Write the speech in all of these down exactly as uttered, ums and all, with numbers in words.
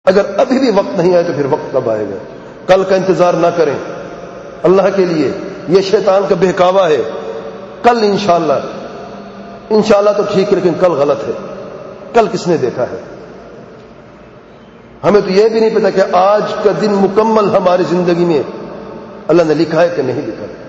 اگر ابھی بھی وقت نہیں آئے تو پھر وقت کب آئے گا؟ کل کا انتظار نہ کریں اللہ کے لیے، یہ شیطان کا بہکاوا ہے. کل انشاءاللہ انشاءاللہ تو ٹھیک ہے، لیکن کل غلط ہے. کل کس نے دیکھا ہے؟ ہمیں تو یہ بھی نہیں پتا کہ آج کا دن مکمل ہماری زندگی میں اللہ نے لکھا ہے کہ نہیں لکھا ہے.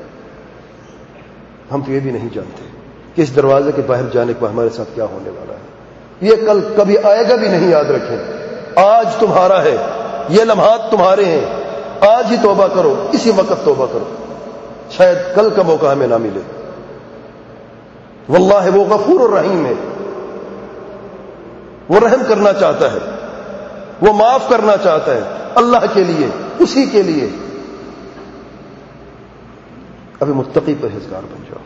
ہم تو یہ بھی نہیں جانتے کہ اس دروازے کے باہر جانے کے بعد ہمارے ساتھ کیا ہونے والا ہے. یہ کل کبھی آئے گا بھی نہیں، یاد رکھیں. آج تمہارا ہے، یہ لمحات تمہارے ہیں. آج ہی توبہ کرو، اسی وقت توبہ کرو، شاید کل کا موقع ہمیں نہ ملے. واللہ وہ غفور الرحیم ہے، وہ رحم کرنا چاہتا ہے، وہ معاف کرنا چاہتا ہے. اللہ کے لیے، اسی کے لیے ابھی متقی پرہیزگار بن جاؤ،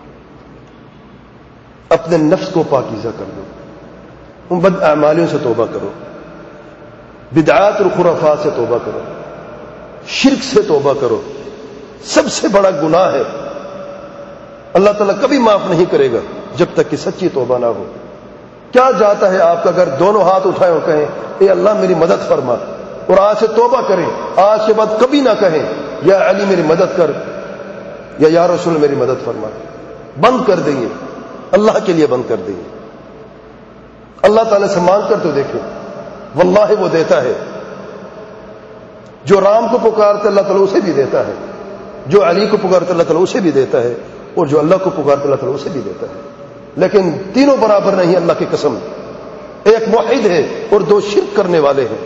اپنے نفس کو پاکیزہ کر دو، ان بد اعمالیوں سے توبہ کرو، بدعات اور خرافات سے توبہ کرو، شرک سے توبہ کرو. سب سے بڑا گناہ ہے، اللہ تعالیٰ کبھی معاف نہیں کرے گا جب تک کہ سچی توبہ نہ ہو. کیا جاتا ہے آپ کا اگر دونوں ہاتھ اٹھائیں اور کہیں اے اللہ میری مدد فرما، اور آج سے توبہ کریں، آج کے بعد کبھی نہ کہیں یا علی میری مدد کر یا یا رسول میری مدد فرما. بند کر دیں، اللہ کے لیے بند کر دیں. اللہ تعالیٰ سے مانگ کر تو دیکھیں، واللہ وہ دیتا ہے. جو رام کو پکارتے اللہ تعالیٰ اسے بھی دیتا ہے، جو علی کو پکارتے اللہ تعالیٰ اسے بھی دیتا ہے، اور جو اللہ کو پکارتے اللہ تعالیٰ اسے بھی دیتا ہے. لیکن تینوں برابر نہیں، اللہ کی قسم. ایک موحد ہے اور دو شرک کرنے والے ہیں.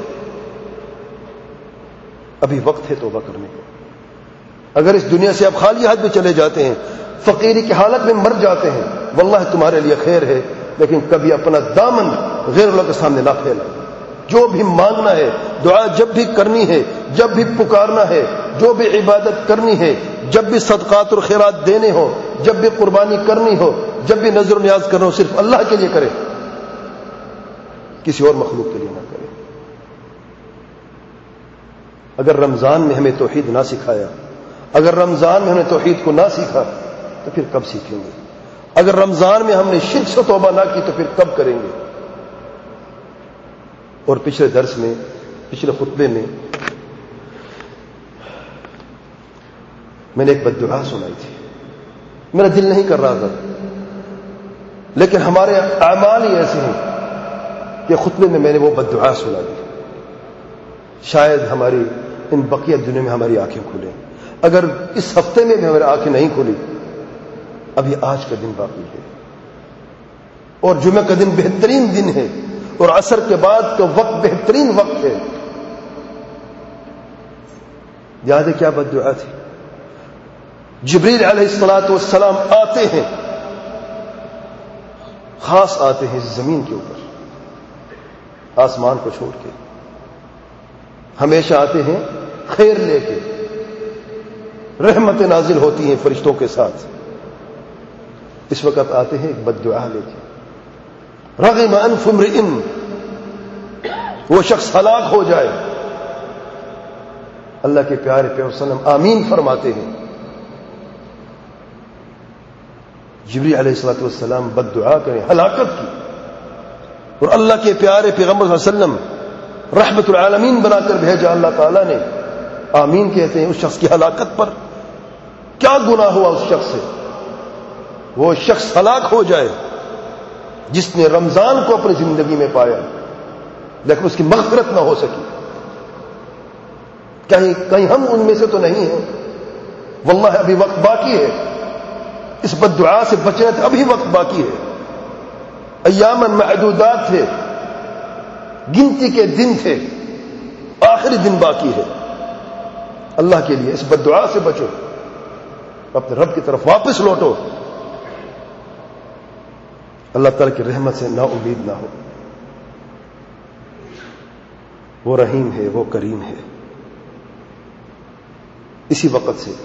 ابھی وقت ہے توبہ کرنے کا. اگر اس دنیا سے آپ خالی ہاتھ میں چلے جاتے ہیں، فقیری کی حالت میں مر جاتے ہیں، واللہ تمہارے لیے خیر ہے. لیکن کبھی اپنا دامن غیر اللہ کے سامنے نہ پھیلائیں. جو بھی مانگنا ہے، دعا جب بھی کرنی ہے، جب بھی پکارنا ہے، جو بھی عبادت کرنی ہے، جب بھی صدقات اور خیرات دینے ہو، جب بھی قربانی کرنی ہو، جب بھی نظر و نیاز کرنا ہو، صرف اللہ کے لیے کرے، کسی اور مخلوق کے لیے نہ کرے. اگر رمضان میں ہمیں توحید نہ سکھایا، اگر رمضان میں ہم نے توحید کو نہ سیکھا تو پھر کب سیکھیں گے؟ اگر رمضان میں ہم نے شرک سے توبہ نہ کی تو پھر کب کریں گے؟ اور پچھلے درس میں، پچھلے خطبے میں میں نے ایک بد دعا سنائی تھی. میرا دل نہیں کر رہا تھا، لیکن ہمارے اعمال ہی ایسے ہیں کہ خطبے میں میں نے وہ بد دعا سنا دی. شاید ہماری ان بقیہ دنیا میں ہماری آنکھیں کھلیں. اگر اس ہفتے میں بھی ہماری آنکھیں نہیں کھلی، ابھی آج کا دن باقی ہے، اور جمعہ کا دن بہترین دن ہے، اور عصر کے بعد کا وقت بہترین وقت ہے. یاد ہے کیا بد دعا تھی؟ جبریل علیہ الصلوۃ والسلام آتے ہیں، خاص آتے ہیں اس زمین کے اوپر، آسمان کو چھوڑ کے. ہمیشہ آتے ہیں خیر لے کے، رحمتیں نازل ہوتی ہیں فرشتوں کے ساتھ. اس وقت آتے ہیں ایک بد دعا لے کے. رغم انف امرئ، وہ شخص ہلاک ہو جائے. اللہ کے پیارے پیغمبر صلی اللہ علیہ وسلم آمین فرماتے ہیں. جبریل علیہ الصلوۃ والسلام بد دعا کریں ہلاکت کی، اور اللہ کے پیارے پیغمبر صلی اللہ علیہ وسلم رحمت العالمین بنا کر بھیجا اللہ تعالیٰ نے. آمین کہتے ہیں اس شخص کی ہلاکت پر. کیا گناہ ہوا اس شخص سے؟ وہ شخص ہلاک ہو جائے جس نے رمضان کو اپنی زندگی میں پایا لیکن اس کی مغفرت نہ ہو سکی. کہیں کہیں ہم ان میں سے تو نہیں ہیں؟ واللہ ابھی وقت باقی ہے. اس بد دعا سے بچنے تھے، ابھی وقت باقی ہے. ایام معدودات تھے، گنتی کے دن تھے، آخری دن باقی ہے. اللہ کے لیے اس بد دعا سے بچو، اپنے رب کی طرف واپس لوٹو. اللہ تعالیٰ کی رحمت سے نا امید نہ ہو. وہ رحیم ہے، وہ کریم ہے. اسی وقت سے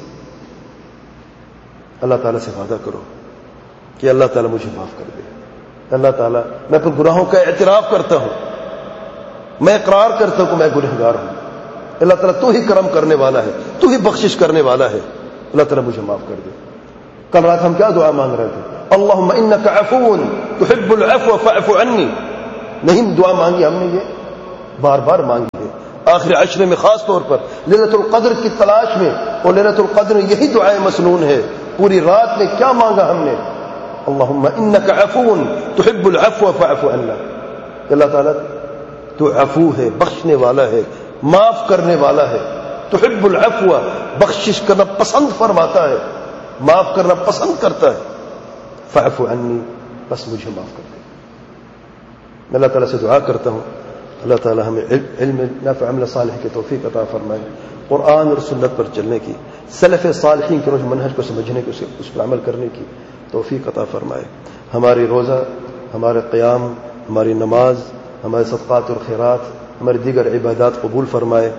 اللہ تعالیٰ سے وعدہ کرو کہ اللہ تعالیٰ مجھے معاف کر دے. اللہ تعالیٰ میں اپنے گناہوں کا اعتراف کرتا ہوں، میں اقرار کرتا ہوں کہ میں گنہگار ہوں. اللہ تعالیٰ تو ہی کرم کرنے والا ہے، تو ہی بخشش کرنے والا ہے. اللہ تعالیٰ مجھے معاف کر دے. کل رات ہم کیا دعا مانگ رہے تھے؟ اللہم انک عفو تحب العفو فاعف عنی. نہیں دعا مانگی ہم نے یہ بار بار مانگیے. آخری عشرے میں خاص طور پر لیلۃ القدر کی تلاش میں، اور لیلۃ القدر یہی دعائے مسنون ہے. پوری رات میں کیا مانگا ہم نے؟ اللہم انک عفو تحب العفو فاعف عنا. اللہ تعالیٰ تو عفو ہے، بخشنے والا ہے، معاف کرنے والا ہے. تحب العفو، بخشش کرنا پسند فرماتا ہے، معاف کرنا پسند کرتا ہے. فاعف عنی، بس مجھے معاف کر دے. میں اللہ تعالیٰ سے دعا کرتا ہوں اللہ تعالیٰ ہمیں علم نافع عمل صالح کی توفیق عطا فرمائے، قرآن اور سنت پر چلنے کی، سلف صالحین کے روز منہج کو سمجھنے کی، اس پر عمل کرنے کی توفیق عطا فرمائے. ہماری روزہ، ہمارے قیام، ہماری نماز، ہمارے صدقات اور خیرات، ہماری دیگر عبادات قبول فرمائے.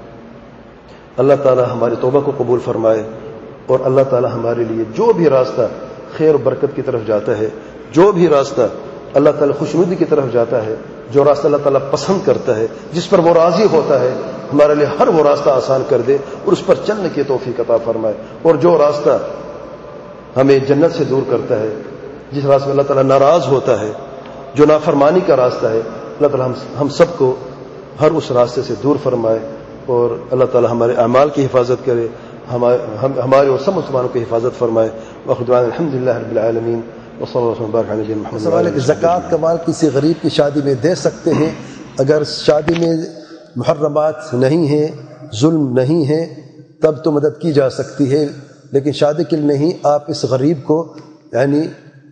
اللہ تعالیٰ ہماری توبہ کو قبول فرمائے، اور اللہ تعالیٰ ہمارے لیے جو بھی راستہ خیر و برکت کی طرف جاتا ہے، جو بھی راستہ اللہ تعالیٰ خوشنودی کی طرف جاتا ہے، جو راستہ اللہ تعالیٰ پسند کرتا ہے، جس پر وہ راضی ہوتا ہے، ہمارے لیے ہر وہ راستہ آسان کر دے اور اس پر چلنے کی توفیق عطا فرمائے. اور جو راستہ ہمیں جنت سے دور کرتا ہے، جس راستے میں اللہ تعالیٰ ناراض ہوتا ہے، جو نافرمانی کا راستہ ہے، اللہ تعالیٰ ہم ہم سب کو ہر اس راستے سے دور فرمائے. اور اللہ تعالیٰ ہمارے اعمال کی حفاظت کرے، ہمارے اور سب مسلمانوں کی حفاظت فرمائے. وآخر دعوانا الحمد للہ رب العالمین وصلی اللہ وسلم وبارک علی نبینا محمد. سوال ہے کہ زکوٰۃ کا مال کسی غریب کی شادی میں دے سکتے ہیں؟ اگر شادی میں محرمات نہیں ہیں، ظلم نہیں ہے، تب تو مدد کی جا سکتی ہے، لیکن شادی کے لیے نہیں. آپ اس غریب کو یعنی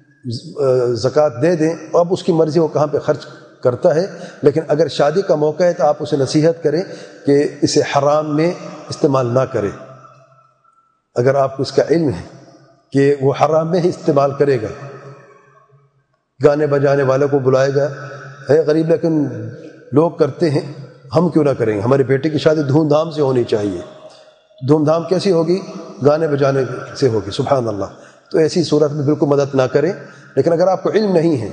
زکوٰۃ دے دیں، اب اس کی مرضی وہ کہاں پہ خرچ کرتا ہے. لیکن اگر شادی کا موقع ہے تو آپ اسے نصیحت کریں کہ اسے حرام میں استعمال نہ کرے. اگر آپ کو اس کا علم ہے کہ وہ حرام میں ہی استعمال کرے گا، گانے بجانے والوں کو بلائے گا، ہے غریب لیکن لوگ کرتے ہیں، ہم کیوں نہ کریں گے؟ ہمارے بیٹے کی شادی دھوم دھام سے ہونی چاہیے. دھوم دھام کیسی ہوگی؟ گانے بجانے سے ہوگی. سبحان اللہ. تو ایسی صورت میں بالکل مدد نہ کریں. لیکن اگر آپ کو علم نہیں ہے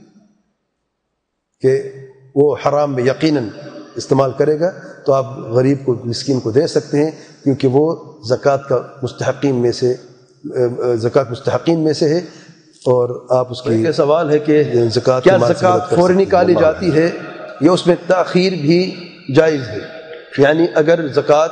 کہ وہ حرام میں یقیناً استعمال کرے گا تو آپ غریب کو، مسکین کو دے سکتے ہیں، کیونکہ وہ زکوٰۃ کا مستحقین میں سے زکوٰۃ مستحقین میں سے ہے. اور آپ اس کی سوال ہے کہ زکوٰۃ کیا زکوٰۃ فوری نکالی جاتی ہے یا اس میں تاخیر بھی جائز ہے؟ یعنی اگر زکوٰۃ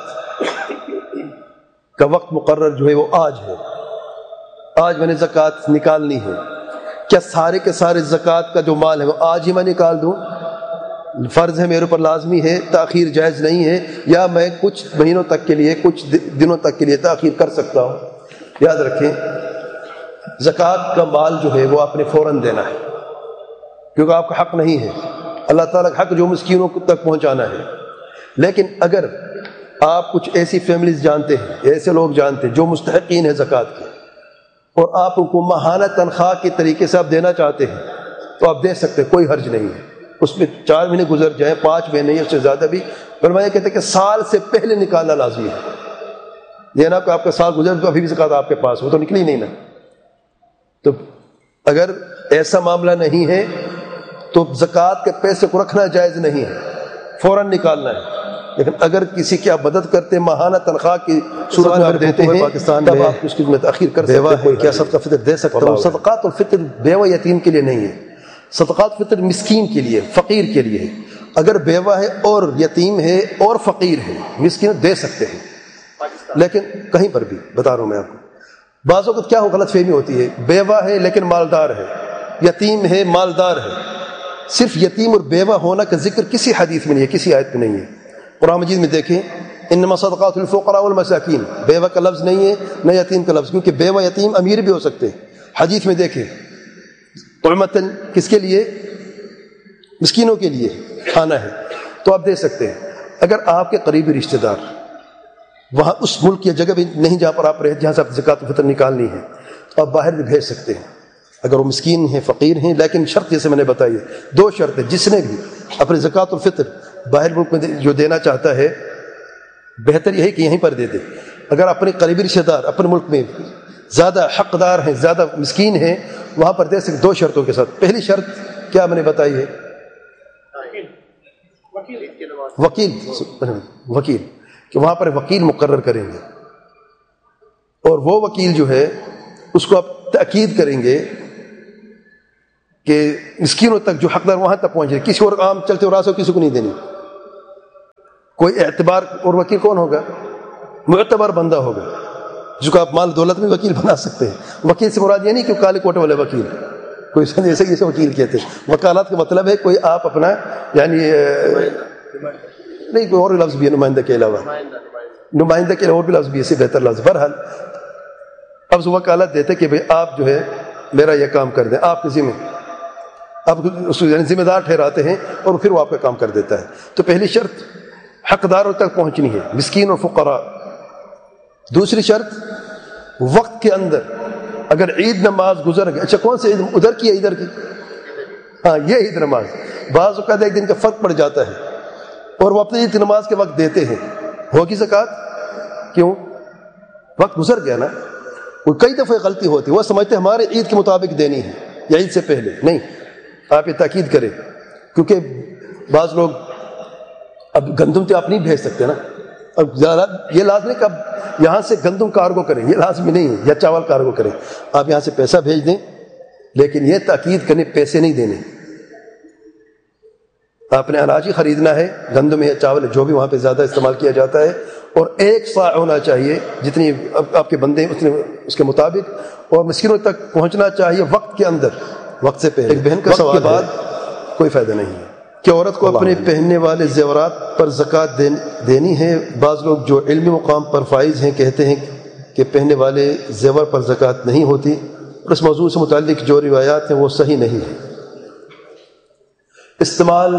کا وقت مقرر جو ہے وہ آج ہے، آج میں نے زکوٰۃ نکالنی ہے، کیا سارے کے سارے زکوٰۃ کا جو مال ہے وہ آج ہی میں نکال دوں؟ فرض ہے میرے اوپر، لازمی ہے، تاخیر جائز نہیں ہے، یا میں کچھ مہینوں تک کے لیے، کچھ دنوں تک کے لیے تاخیر کر سکتا ہوں؟ یاد رکھیں زکوٰۃ کا مال جو ہے وہ آپ نے فوراً دینا ہے، کیونکہ آپ کا حق نہیں ہے. اللہ تعالیٰ کا حق جو مسکینوں تک پہنچانا ہے. لیکن اگر آپ کچھ ایسی فیملیز جانتے ہیں، ایسے لوگ جانتے ہیں جو مستحقین ہیں زکوٰۃ کے، اور آپ ان کو ماہانہ تنخواہ کے طریقے سے آپ دینا چاہتے ہیں تو آپ دے سکتے ہیں، کوئی حرج نہیں ہے. اس میں چار مہینے گزر جائیں، پانچ مہینے اس سے زیادہ بھی، علماء کہتے ہیں کہ سال سے پہلے نکالنا لازمی ہے. دینا کہ آپ کا سال گزر تو ابھی بھی زکوٰۃ آپ کے پاس، وہ تو نکلی نہیں نا. تو اگر ایسا معاملہ نہیں ہے تو زکوٰۃ کے پیسے کو رکھنا جائز نہیں ہے، فوراً نکالنا ہے. لیکن اگر کسی کی آپ مدد کرتے ہیں، ماہانہ تنخواہ کی صورت میں آپ دیتے ہیں، پاکستان تب میں آپ اس کی میں تاخیر کر سکتے بیوہ ہیں. ہے، کیا صدقہ فطر دے سکتا ہوں؟ صدقات الفطر بیوہ یتیم کے لیے نہیں ہے، صدقات فطر مسکین کے لیے، فقیر کے لیے ہے. اگر بیوہ ہے اور یتیم ہے اور فقیر ہے، مسکین دے سکتے ہیں. لیکن کہیں پر بھی بتا رہا ہوں میں آپ کو، بعض اوقات کیا ہو غلط فہمی ہوتی ہے، بیوہ ہے لیکن مالدار ہے، یتیم ہے مالدار ہے. صرف یتیم اور بیوہ ہونا کا ذکر کسی حدیث میں نہیں ہے، کسی آیت میں نہیں ہے. قرآن مجید میں دیکھیں انما صدقات الفقراء والمساکین، بیوہ کا لفظ نہیں ہے نہ یتیم کا لفظ، کیونکہ بیوہ یتیم امیر بھی ہو سکتے ہیں. حدیث میں دیکھیں طعمتاً کس کے لیے؟ مسکینوں کے لیے کھانا ہے، تو آپ دے سکتے ہیں. اگر آپ کے قریبی رشتہ دار وہاں اس ملک یا جگہ بھی نہیں جہاں پر آپ رہتے، جہاں سے آپ زکوٰۃ الفطر نکالنی ہے، تو آپ باہر بھی بھیج سکتے ہیں اگر وہ مسکین ہیں، فقیر ہیں. لیکن شرط جیسے میں نے بتائی ہے، دو شرط ہے. جس نے بھی اپنے زکوٰۃ الفطر باہر ملک میں جو دینا چاہتا ہے، بہتر یہ ہے کہ یہیں پر دے دے. اگر اپنے قریبی رشتہ دار اپنے ملک میں زیادہ حقدار ہیں، زیادہ مسکین ہیں، وہاں پر دے سکتے دو شرطوں کے ساتھ. پہلی شرط کیا میں نے بتائی ہے؟ وکیل وکیل کہ وہاں پر وکیل مقرر کریں گے، اور وہ وکیل جو ہے اس کو آپ تاکید کریں گے کہ مسکینوں تک جو حقدار وہاں تک پہنچے، کسی اور عام چلتے اور راستے کسی کو نہیں دینی. کوئی اعتبار اور وکیل کون ہوگا؟ معتبر بندہ ہوگا جس کو آپ مال دولت میں وکیل بنا سکتے ہیں۔ وکیل سے مراد یہ نہیں کہ کالے کوٹے والے وکیل، کوئی جیسے جیسے وکیل کہتے ہیں۔ وکالات کا مطلب ہے کوئی آپ اپنا یعنی نہیں، کوئی اور لفظ بھی ہے نمائندہ کے علاوہ، نمائندہ کے اور بھی لفظ بھی ہے، بہتر لفظ۔ بہرحال اب وکالت دیتے کہ بھئی آپ جو ہے میرا یہ کام کر دیں، آپ کے ذمہ، آپ یعنی ذمہ دار ٹھہراتے ہیں اور پھر وہ آپ کا کام کر دیتا ہے۔ تو پہلی شرط حقداروں تک پہنچنی ہے، مسکین اور فقراء۔ دوسری شرط وقت کے اندر، اگر عید نماز گزر گئی، اچھا کون سی عید، ادھر کی ہے ادھر کی؟ ہاں یہ عید نماز، بعض اوقات ایک دن کا فرق پڑ جاتا ہے اور وہ اپنی عید نماز کے وقت دیتے ہیں، ہوگی زکوٰۃ؟ کیوں؟ وقت گزر گیا نا۔ وہ کئی دفعہ غلطی ہوتی ہے، وہ سمجھتے ہیں ہمارے عید کے مطابق دینی ہے یا عید سے پہلے، نہیں، آپ یہ تاکید کریں، کیونکہ بعض لوگ اب گندم تو آپ نہیں بھیج سکتے نا، اب یہ لازم نہیں کہ اب یہاں سے گندم کارگو کریں، یہ لازمی نہیں ہے، یا چاول کارگو کریں، آپ یہاں سے پیسہ بھیج دیں، لیکن یہ تاکید کرنے پیسے نہیں دینے، آپ نے اناج ہی خریدنا ہے، گندم یا چاول جو بھی وہاں پہ زیادہ استعمال کیا جاتا ہے، اور ایک صاع ہونا چاہیے جتنی آپ کے بندے اتنے اس کے مطابق، اور مسکینوں تک پہنچنا چاہیے وقت کے اندر، وقت سے پہلے۔ ایک بہن کا سوال کے بعد کوئی فائدہ نہیں ہے کہ عورت کو اپنے پہننے والے زیورات پر زکوٰۃ دینی ہے۔ بعض لوگ جو علمی مقام پر فائز ہیں کہتے ہیں کہ پہننے والے زیور پر زکوٰۃ نہیں ہوتی، اور اس موضوع سے متعلق جو روایات ہیں وہ صحیح نہیں ہیں۔ استعمال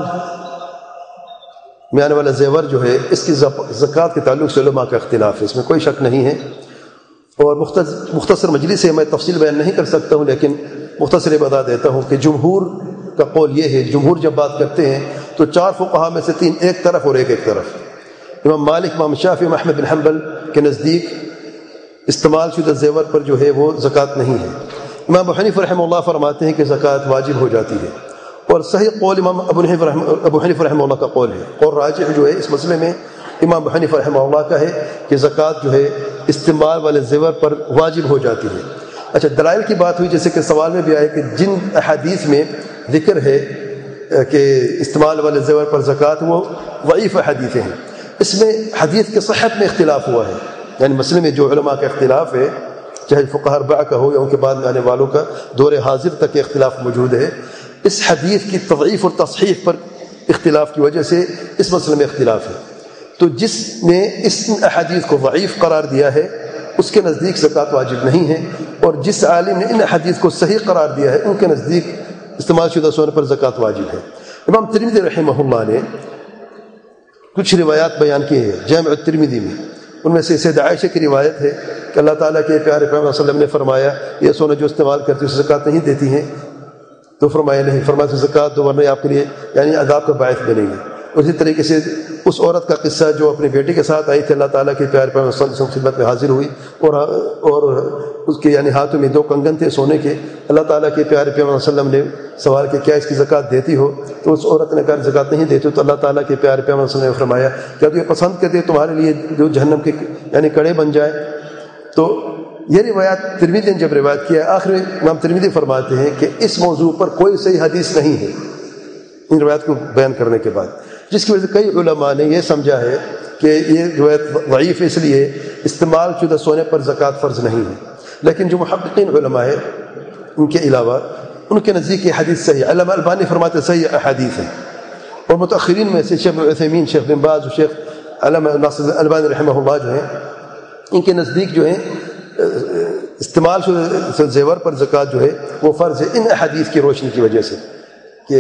میں آنے والا زیور جو ہے اس کی زکوٰۃ کے تعلق سے علماء کا اختلاف ہے، اس میں کوئی شک نہیں ہے، اور مختصر مجلس سے میں تفصیل بیان نہیں کر سکتا ہوں، لیکن مختصر بتا دیتا ہوں کہ جمہور کا قول یہ ہے، جمہور جب بات کرتے ہیں تو چار فقہا میں سے تین ایک طرف اور ایک ایک طرف۔ امام مالک، امام شافعی، امام احمد بن حنبل کے نزدیک استعمال شدہ زیور پر جو ہے وہ زکوٰۃ نہیں ہے۔ امام ابو حنیفہ رحمہ اللہ فرماتے ہیں کہ زکوٰۃ واجب ہو جاتی ہے، اور صحیح قول امام ابو حنیفہ رحمہ ابو حنیفہ رحمہ اللہ کا قول ہے، اور راجح جو ہے اس مسئلے میں امام ابو حنیفہ رحمہ اللہ کا ہے کہ زکوٰۃ جو ہے استعمال والے زیور پر واجب ہو جاتی ہے۔ اچھا، دلائل کی بات ہوئی، جیسے کہ سوال میں بھی آئے کہ جن احادیث میں ذکر ہے کہ استعمال والے زیور پر زکوٰۃ وہ ضعیف حدیثیں ہیں، اس میں حدیث کے صحت میں اختلاف ہوا ہے، یعنی مسئلے میں جو علماء کا اختلاف ہے، چاہے فقہاء اربعہ کا ہو یا ان کے بعد میں آنے والوں کا، دور حاضر تک اختلاف موجود ہے۔ اس حدیث کی تضعیف اور تصحیح پر اختلاف کی وجہ سے اس مسئلے میں اختلاف ہے۔ تو جس نے اس احادیث کو ضعیف قرار دیا ہے اس کے نزدیک زکوٰۃ واجب نہیں ہے، اور جس عالم نے ان حدیث کو صحیح قرار دیا ہے ان کے نزدیک استعمال شدہ سونے پر زکوٰۃ واجب ہے۔ امام ترمذی رحمہ اللہ نے کچھ روایات بیان کی ہیں جامع الترمذی میں، ان میں سے سید عائشہ کی روایت ہے کہ اللہ تعالیٰ کے پیارے پیغمبر صلی اللہ علیہ وسلم نے فرمایا یہ سونا جو استعمال کرتی ہے اسے زکوٰۃ نہیں دیتی ہیں، تو فرمایا نہیں، فرمایا زکوٰۃ دو ورنہ آپ کے لیے یعنی عذاب کا باعث بنے گی۔ اسی طریقے سے اس عورت کا قصہ جو اپنی بیٹی کے ساتھ آئی تھی، اللہ تعالیٰ کے پیارے پیغمبر صلی اللہ علیہ وسلم خدمت میں حاضر ہوئی، اور اور اس کے یعنی ہاتھوں میں دو کنگن تھے سونے کے، اللہ تعالیٰ کے پیارے پیغمبر صلی اللہ علیہ وسلم نے سوال کیا کیا اس کی زکوٰۃ دیتی ہو، تو اس عورت نے کہا زکوٰۃ نہیں دیتی، تو اللہ تعالیٰ کے پیارے پیغمبر صلی اللہ علیہ وسلم نے فرمایا کیا تو یہ پسند کرتے تمہارے لیے جو جہنم کے یعنی کڑے بن جائے؟ تو یہ روایات ترمذی نے جب روایت کیا، آخر امام ترمذی فرماتے ہیں کہ اس موضوع پر کوئی صحیح حدیث نہیں ہے ان روایات کو بیان کرنے کے بعد، جس کی وجہ سے کئی علماء نے یہ سمجھا ہے کہ یہ روایت ضعیف ہے، اس لیے استعمال شدہ سونے پر زکوٰۃ فرض نہیں ہے۔ لیکن جو محققین علماء ہیں ان کے علاوہ ان کے نزدیک یہ حدیث صحیح، علامہ البانی فرماتے صحیح احادیث ہیں، اور متأخرین میں سے شیخ عثیمین، شیخ بن باز اور شیخ علامہ ناصر البانی رحمہ اللہ جو ہیں، ان کے نزدیک جو ہیں استعمال شدہ زیور پر زکوٰۃ جو ہے وہ فرض ہے ان احادیث کی روشنی کی وجہ سے، کہ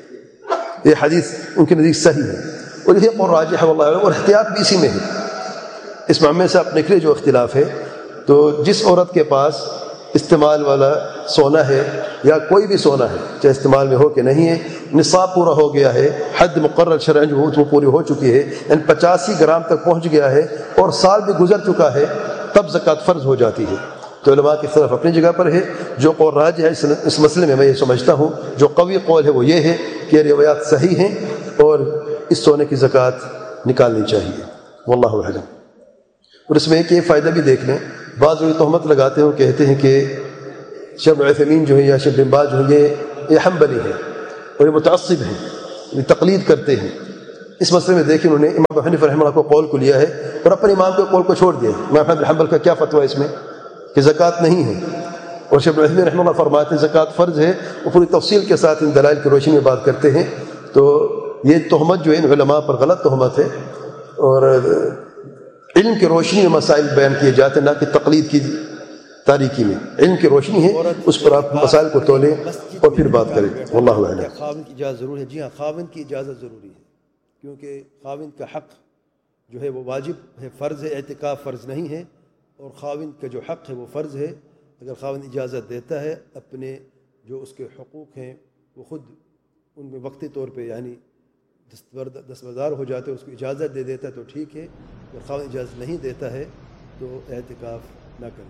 یہ حدیث ان کے نزدیک صحیح ہے، اور یہ قول راجح ہے واللہ اعلم، اور احتیاط بھی اسی میں ہے۔ اس معاملے سے اپنے کے جو اختلاف ہے، تو جس عورت کے پاس استعمال والا سونا ہے یا کوئی بھی سونا ہے، چاہے استعمال میں ہو کہ نہیں ہے، نصاب پورا ہو گیا ہے، حد مقرر شرعاً جو وہ پوری ہو چکی ہے، یعنی پچاسی گرام تک پہنچ گیا ہے اور سال بھی گزر چکا ہے، تب زکوٰۃ فرض ہو جاتی ہے۔ تو علماء کی طرف اپنی جگہ پر ہے، جو قول راجح ہے اس مسئلے میں میں یہ سمجھتا ہوں جو قوی قول ہے وہ یہ ہے کہ روایات صحیح ہیں اور اس سونے کی زکوٰۃ نکالنی چاہیے، واللہ اعلم۔ اور اس میں ایک یہ فائدہ بھی دیکھ لیں، بعض لوگ تہمت لگاتے ہیں، کہتے ہیں کہ شیخ عثیمین جو ہے یا شیخ بن باز جو ہے یہ حنبلی ہے اور یہ متعصب ہیں، یہ تقلید کرتے ہیں، اس مسئلے میں دیکھیں انہوں نے امام ابو حنیفہ رحمہ اللہ کو قول کو لیا ہے اور اپنے امام کے قول کو چھوڑ دیا. امام احمد بن حنبل کا کیا فتویٰ ہے اس میں کہ زکوٰۃ نہیں ہے, اور شیخ ابن عثیمین رحمہ اللہ فرماتے ہیں زکوٰۃ فرض ہے. وہ پوری تفصیل کے ساتھ ان دلائل کی روشنی میں بات کرتے ہیں. تو یہ تہمت جو ہے ان علماء پر غلط تہمت ہے, اور علم کی روشنی میں مسائل بیان کیے جاتے ہیں, نہ کہ تقلید کی تاریکی میں. علم کی روشنی ہے, اس پر آپ مسائل کو تولیں اور پھر بات کریں. واللہ اعلم. خاوند کی اجازت ضرور ہے؟ جی ہاں, خاوند کی اجازت ضروری ہے, کیونکہ خاوند کا حق جو ہے وہ واجب ہے, فرض ہے. اعتکاف فرض نہیں ہے, اور خاوند کا جو حق ہے وہ فرض ہے. اگر خاوند اجازت دیتا ہے, اپنے جو اس کے حقوق ہیں وہ خود ان میں وقتی طور پہ یعنی دستبردار ہو جاتے, اس کو اجازت دے دیتا ہے تو ٹھیک ہے. اگر خاوند اجازت نہیں دیتا ہے تو اعتکاف نہ کریں.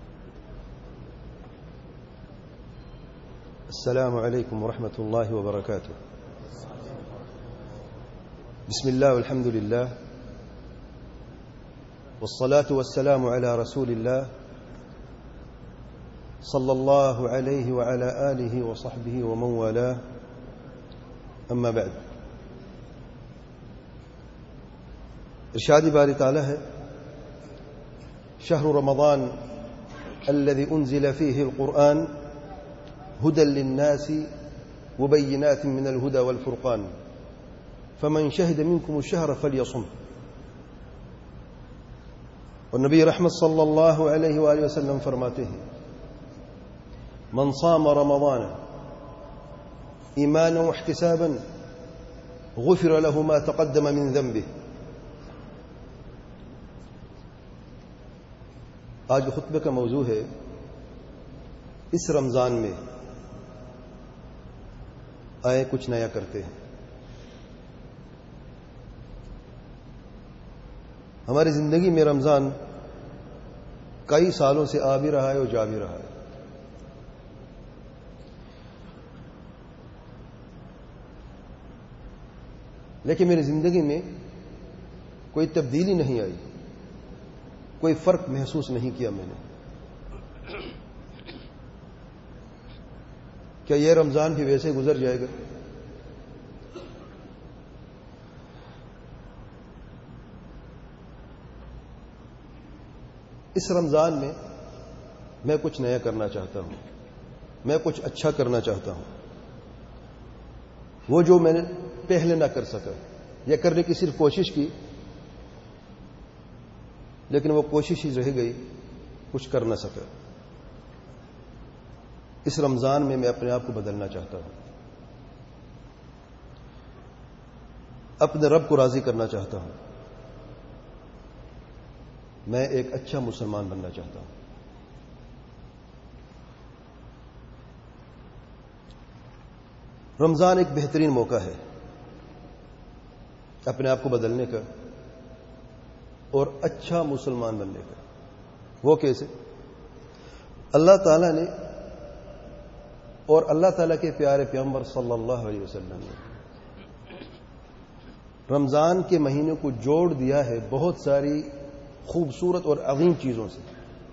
السلام علیکم ورحمۃ اللہ وبرکاتہ. بسم اللہ والحمد للہ والصلاة والسلام علی رسول اللہ صلی اللہ علیہ وعلی آلہ وصحبہ ومن والاہ. اما بعد. ارشاد باری تعالی ہے شہر رمضان الذي انزل فيه القرآن هدى للناس وبينات من الهدى والفرقان فمن شهد منكم الشهر فليصم. اور نبی رحمت صلی اللہ علیہ وآلہ وسلم فرماتے ہیں من صام رمضان ایمانا واحتسابا غفر له ما تقدم من ذنبه. آج کے خطبے کا موضوع ہے اس رمضان میں آئے کچھ نیا کرتے ہیں. ہماری زندگی میں رمضان کئی سالوں سے آ بھی رہا ہے اور جا بھی رہا ہے. لیکن میری زندگی میں کوئی تبدیلی نہیں آئی, کوئی فرق محسوس نہیں کیا میں نے. کیا یہ رمضان بھی ویسے گزر جائے گا؟ اس رمضان میں میں کچھ نیا کرنا چاہتا ہوں, میں کچھ اچھا کرنا چاہتا ہوں. وہ جو میں نے پہلے نہ کر سکا یا کرنے کی صرف کوشش کی, لیکن وہ کوشش ہی رہ گئی, کچھ کر نہ سکا. اس رمضان میں میں اپنے آپ کو بدلنا چاہتا ہوں, اپنے رب کو راضی کرنا چاہتا ہوں. میں ایک اچھا مسلمان بننا چاہتا ہوں. رمضان ایک بہترین موقع ہے اپنے آپ کو بدلنے کا اور اچھا مسلمان بننے کا. وہ کیسے؟ اللہ تعالیٰ نے اور اللہ تعالیٰ کے پیارے پیغمبر صلی اللہ علیہ وسلم نے رمضان کے مہینے کو جوڑ دیا ہے بہت ساری خوبصورت اور عظیم چیزوں سے.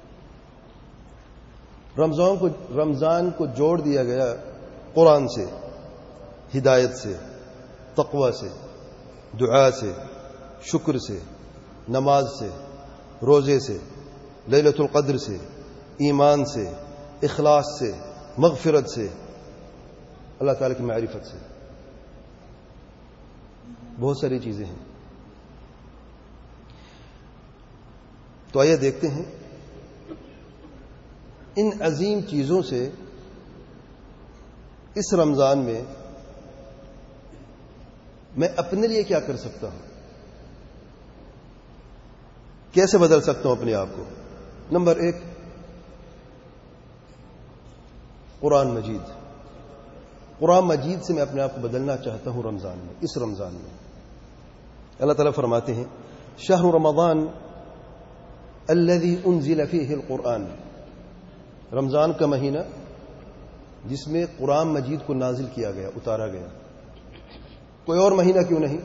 رمضان کو رمضان کو جوڑ دیا گیا قرآن سے, ہدایت سے, تقوی سے, دعا سے, شکر سے, نماز سے, روزے سے, لیلۃ القدر سے, ایمان سے, اخلاص سے, مغفرت سے, اللہ تعالیٰ کی معرفت سے. بہت ساری چیزیں ہیں. تو آئیے دیکھتے ہیں ان عظیم چیزوں سے اس رمضان میں میں اپنے لیے کیا کر سکتا ہوں, کیسے بدل سکتا ہوں اپنے آپ کو. نمبر ایک, قرآن مجید. قرآن مجید سے میں اپنے آپ کو بدلنا چاہتا ہوں رمضان میں, اس رمضان میں. اللہ تعالیٰ فرماتے ہیں شہر رمضان الذي انزل فيه القرآن. رمضان کا مہینہ جس میں قرآن مجید کو نازل کیا گیا, اتارا گیا. کوئی اور مہینہ کیوں نہیں؟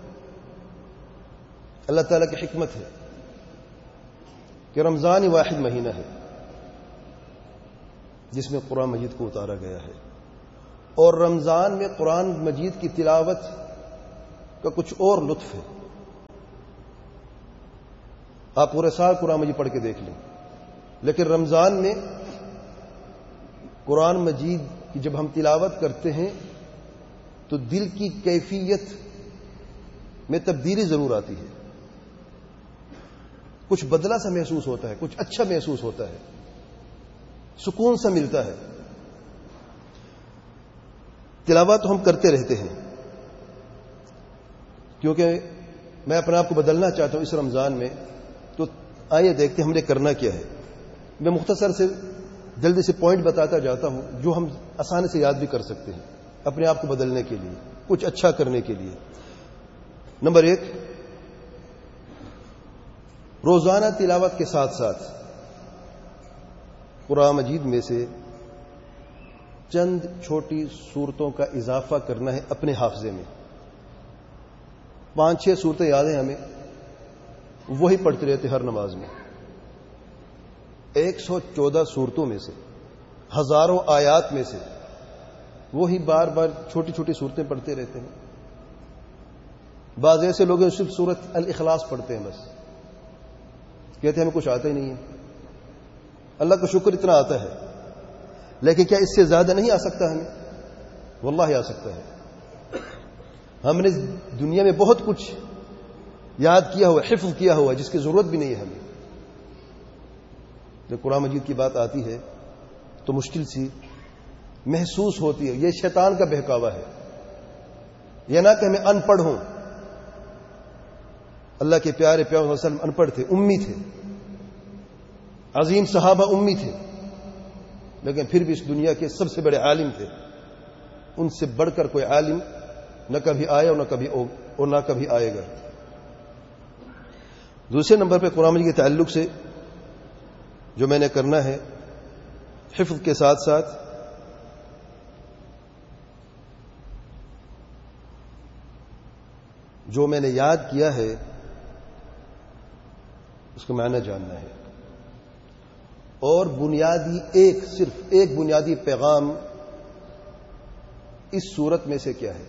اللہ تعالیٰ کی حکمت ہے کہ رمضان ہی واحد مہینہ ہے جس میں قرآن مجید کو اتارا گیا ہے. اور رمضان میں قرآن مجید کی تلاوت کا کچھ اور لطف ہے. آپ پورے سال قرآن مجید پڑھ کے دیکھ لیں، لیکن رمضان میں قرآن مجید کی جب ہم تلاوت کرتے ہیں تو دل کی کیفیت میں تبدیلی ضرور آتی ہے. کچھ بدلا سا محسوس ہوتا ہے، کچھ اچھا محسوس ہوتا ہے، سکون سا ملتا ہے. تلاوت ہم کرتے رہتے ہیں کیونکہ میں اپنے آپ کو بدلنا چاہتا ہوں اس رمضان میں. تو آئیے دیکھتے ہیں ہم نے کرنا کیا ہے. میں مختصر سے جلدی سے پوائنٹ بتاتا جاتا ہوں جو ہم آسانی سے یاد بھی کر سکتے ہیں اپنے آپ کو بدلنے کے لیے، کچھ اچھا کرنے کے لیے. نمبر ایک، روزانہ تلاوت کے ساتھ ساتھ قرآن مجید میں سے چند چھوٹی صورتوں کا اضافہ کرنا ہے اپنے حافظے میں. پانچ چھ صورتیں یاد ہیں ہمیں، وہی پڑھتے رہتے ہر نماز میں. ایک سو چودہ صورتوں میں سے، ہزاروں آیات میں سے وہی بار بار چھوٹی چھوٹی صورتیں پڑھتے رہتے ہیں. بعض ایسے لوگ ہیں صرف سورت الاخلاص پڑھتے ہیں، بس کہتے ہیں ہمیں کچھ آتا ہی نہیں ہے. اللہ کا شکر اتنا آتا ہے، لیکن کیا اس سے زیادہ نہیں آ سکتا ہمیں؟ واللہ آ سکتا ہے. ہم نے دنیا میں بہت کچھ یاد کیا ہوا، حفظ کیا ہوا، جس کی ضرورت بھی نہیں ہے ہمیں. جب قرآن مجید کی بات آتی ہے تو مشکل سی محسوس ہوتی ہے. یہ شیطان کا بہکاوا ہے. یہ نہ کہ ہمیں ان پڑھ ہوں. اللہ کے پیارے پیارے صلی اللہ علیہ وسلم ان پڑھ تھے، امی تھے. عظیم صحابہ امی تھے، لیکن پھر بھی اس دنیا کے سب سے بڑے عالم تھے. ان سے بڑھ کر کوئی عالم نہ کبھی آیا اور نہ کبھی اور نہ کبھی آئے گا. دوسرے نمبر پہ قرآن مجید کے تعلق سے جو میں نے کرنا ہے حفظ کے ساتھ ساتھ جو میں نے یاد کیا ہے اس کا معنی جاننا ہے. اور بنیادی ایک صرف ایک بنیادی پیغام اس صورت میں سے کیا ہے؟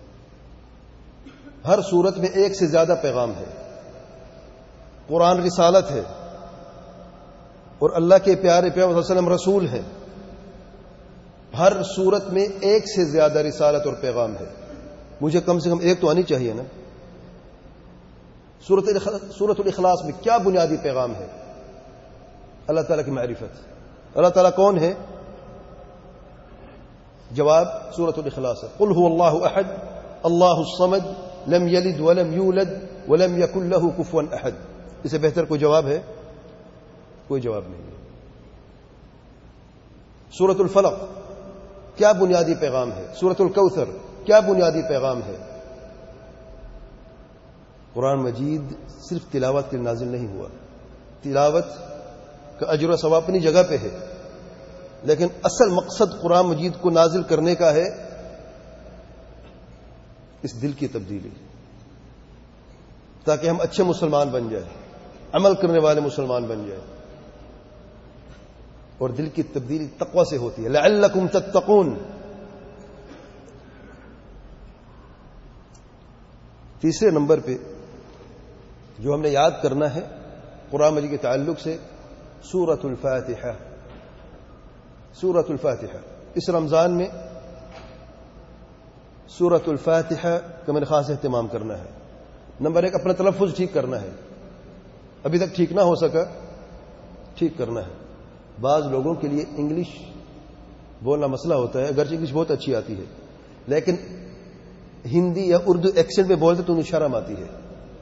ہر صورت میں ایک سے زیادہ پیغام ہے. قرآن رسالت ہے اور اللہ کے پیارے پیارے صلی اللہ علیہ وسلم رسول ہے. ہر صورت میں ایک سے زیادہ رسالت اور پیغام ہے. مجھے کم سے کم ایک تو آنی چاہیے نا. سورۃ الاخلاص میں کیا بنیادی پیغام ہے؟ اللہ تعالیٰ کی معرفت. اللہ تعالیٰ کون ہے؟ جواب سورۃ الاخلاص ہے. قل هو اللہ احد اللہ الصمد لم یلد ولم یولد ولم یکن له کفوا احد. اس سے بہتر کوئی جواب ہے؟ کوئی جواب نہیں ہے. سورۃ الفلق کیا بنیادی پیغام ہے؟ سورۃ الکوثر کیا بنیادی پیغام ہے؟ قرآن مجید صرف تلاوت کے نازل نہیں ہوا. تلاوت کا اجر و ثواب اپنی جگہ پہ ہے، لیکن اصل مقصد قرآن مجید کو نازل کرنے کا ہے اس دل کی تبدیلی، تاکہ ہم اچھے مسلمان بن جائیں، عمل کرنے والے مسلمان بن جائیں. اور دل کی تبدیلی تقوی سے ہوتی ہے. لعلکم تتقون. تیسرے نمبر پہ جو ہم نے یاد کرنا ہے قرآن مجید کے تعلق سے سورۃ الفاتحہ. سورۃ الفاتحہ اس رمضان میں سورۃ الفاتحہ کا میں نے خاص اہتمام کرنا ہے. نمبر ایک، اپنا تلفظ ٹھیک کرنا ہے. ابھی تک ٹھیک نہ ہو سکا، ٹھیک کرنا ہے. بعض لوگوں کے لیے انگلش بولنا مسئلہ ہوتا ہے، اگرچہ انگلش بہت اچھی آتی ہے، لیکن ہندی یا اردو ایکسنٹ میں بولتے تو انہیں شرم آتی ہے.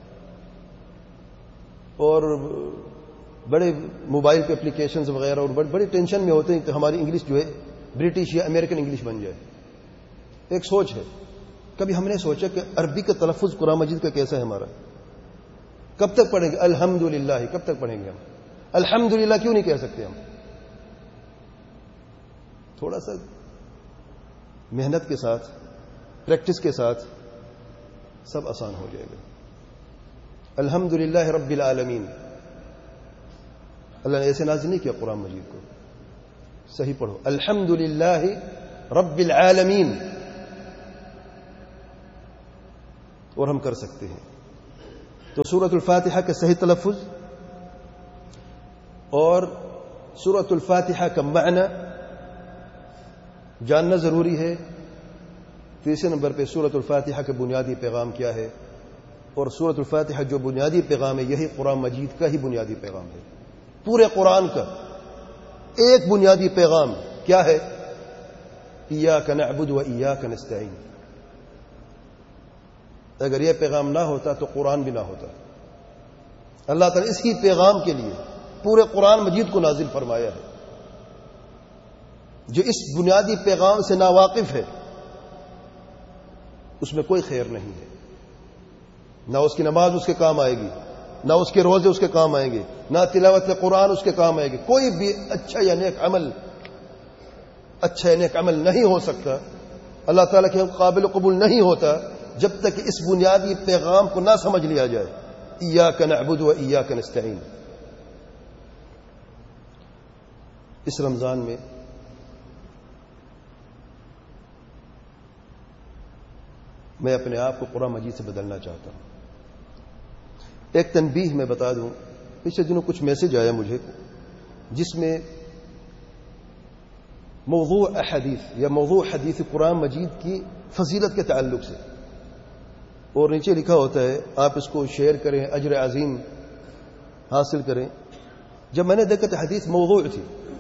اور بڑے موبائل پہ اپلیکیشنز وغیرہ اور بڑی ٹینشن میں ہوتے ہیں کہ ہماری انگلش جو ہے برٹش یا امریکن انگلش بن جائے. ایک سوچ ہے. کبھی ہم نے سوچا کہ عربی کا تلفظ قرآن مجید کا کیسا ہے ہمارا؟ کب تک پڑھیں گے الحمدللہ؟ کب تک پڑھیں گے ہم الحمدللہ؟ کیوں نہیں کہہ سکتے ہم؟ تھوڑا سا محنت کے ساتھ، پریکٹس کے ساتھ سب آسان ہو جائے گا. الحمدللہ رب العالمین. اللہ نے ایسے نازل نہیں کیا قرآن مجید کو. صحیح پڑھو، الحمدللہ رب العالمین. اور ہم کر سکتے ہیں. تو سورۃ الفاتحہ کا صحیح تلفظ اور سورۃ الفاتحہ کا معنی جاننا ضروری ہے. تیسرے نمبر پہ سورۃ الفاتحہ کا بنیادی پیغام کیا ہے، اور سورۃ الفاتحہ جو بنیادی پیغام ہے یہی قرآن مجید کا ہی بنیادی پیغام ہے. پورے قرآن کا ایک بنیادی پیغام کیا ہے؟ ایاک نعبد و ایاک نستعین. اگر یہ پیغام نہ ہوتا تو قرآن بھی نہ ہوتا. اللہ تعالیٰ اسی پیغام کے لیے پورے قرآن مجید کو نازل فرمایا ہے. جو اس بنیادی پیغام سے ناواقف ہے اس میں کوئی خیر نہیں ہے. نہ اس کی نماز اس کے کام آئے گی، نہ اس کے روزے اس کے کام آئیں گے، نہ تلاوت قرآن اس کے کام آئے گی. کوئی بھی اچھا یا نیک عمل اچھا یا نیک عمل نہیں ہو سکتا، اللہ تعالیٰ کے قابل قبول نہیں ہوتا جب تک اس بنیادی پیغام کو نہ سمجھ لیا جائے. ایاک نعبد و ایاک نستعین. اس رمضان میں میں اپنے آپ کو قرآن مجید سے بدلنا چاہتا ہوں. ایک تنبیہ میں بتا دوں، پچھلے دنوں کچھ میسج آیا مجھے جس میں موضوع احادیث یا موضوع حدیث قرآن مجید کی فضیلت کے تعلق سے، اور نیچے لکھا ہوتا ہے آپ اس کو شیئر کریں، اجر عظیم حاصل کریں. جب میں نے دیکھا تو حدیث موضوع تھی.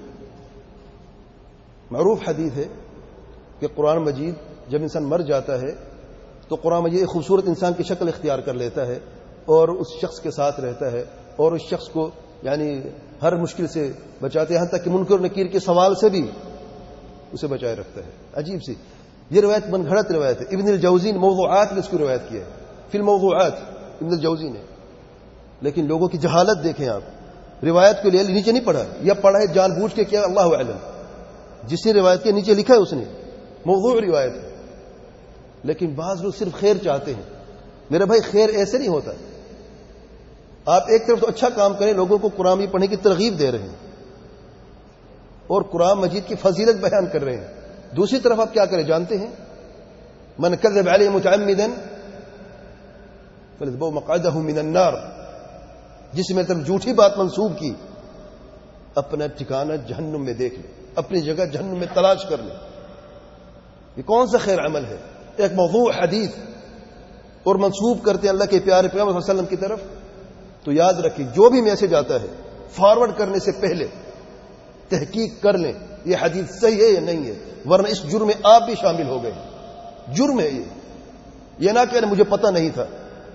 معروف حدیث ہے کہ قرآن مجید جب انسان مر جاتا ہے تو قرآن مجید ایک خوبصورت انسان کی شکل اختیار کر لیتا ہے اور اس شخص کے ساتھ رہتا ہے اور اس شخص کو یعنی ہر مشکل سے بچاتے ہیں، یہاں تک کہ منکر نکیر کے سوال سے بھی اسے بچائے رکھتا ہے. عجیب سی یہ روایت من گھڑت روایت ہے. ابن الجوزی نے موضوعات میں اس کی روایت کی ہے، فی الموضوعات ابن الجوزی نے. لیکن لوگوں کی جہالت دیکھیں آپ، روایت کو لے نیچے نہیں پڑھا یا پڑھا ہے جان بوجھ کے کیا اللہ اعلم. جس نے روایت کے نیچے لکھا ہے اس نے موضوع روایت ہے. لیکن بعض لوگ صرف خیر چاہتے ہیں. میرا بھائی خیر ایسے نہیں ہوتا. آپ ایک طرف تو اچھا کام کریں، لوگوں کو قرآن بھی پڑھنے کی ترغیب دے رہے ہیں اور قرآن مجید کی فضیلت بیان کر رہے ہیں. دوسری طرف آپ کیا کریں جانتے ہیں؟ من کذب علی متعمدا فليتبوأ مقعدہ من النار. جس میں طرف جھوٹی بات منسوب کی اپنا ٹھکانہ جہنم میں دیکھ لے، اپنی جگہ جہنم میں تلاش کر لے. یہ کون سا خیر عمل ہے؟ ایک موضوع حدیث اور منسوب کرتے ہیں اللہ کے پیارے پیغمبر صلی اللہ علیہ وسلم کی طرف. تو یاد رکھیں جو بھی میسج آتا ہے فارورڈ کرنے سے پہلے تحقیق کر لیں یہ حدیث صحیح ہے یا نہیں ہے، ورنہ اس جرم میں آپ بھی شامل ہو گئے. جرم ہے یہ. یہ نہ کہ مجھے پتہ نہیں تھا.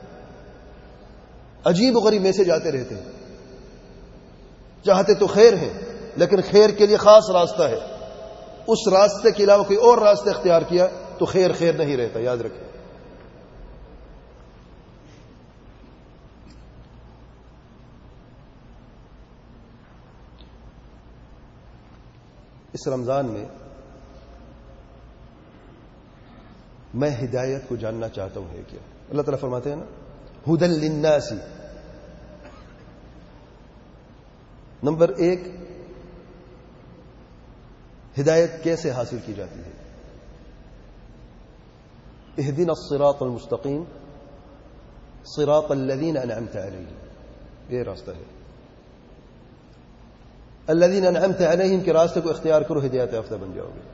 عجیب و غریب میسج آتے رہتے ہیں. چاہتے تو خیر ہیں لیکن خیر کے لیے خاص راستہ ہے. اس راستے کے علاوہ کوئی اور راستہ اختیار کیا تو خیر خیر نہیں رہتا. یاد رکھیں. اس رمضان میں میں ہدایت کو جاننا چاہتا ہوں ہے کیا. اللہ تعالیٰ فرماتے ہیں نا ہدی للناس. نمبر ایک، ہدایت کیسے حاصل کی جاتی ہے؟ اہدنا الصراط المستقیم صراط الذین انعمت علیہم. یہ راستہ ہے. الذین انعمت علیہم کے راستے کو اختیار کرو، ہدایت یافتہ بن جاؤ گے.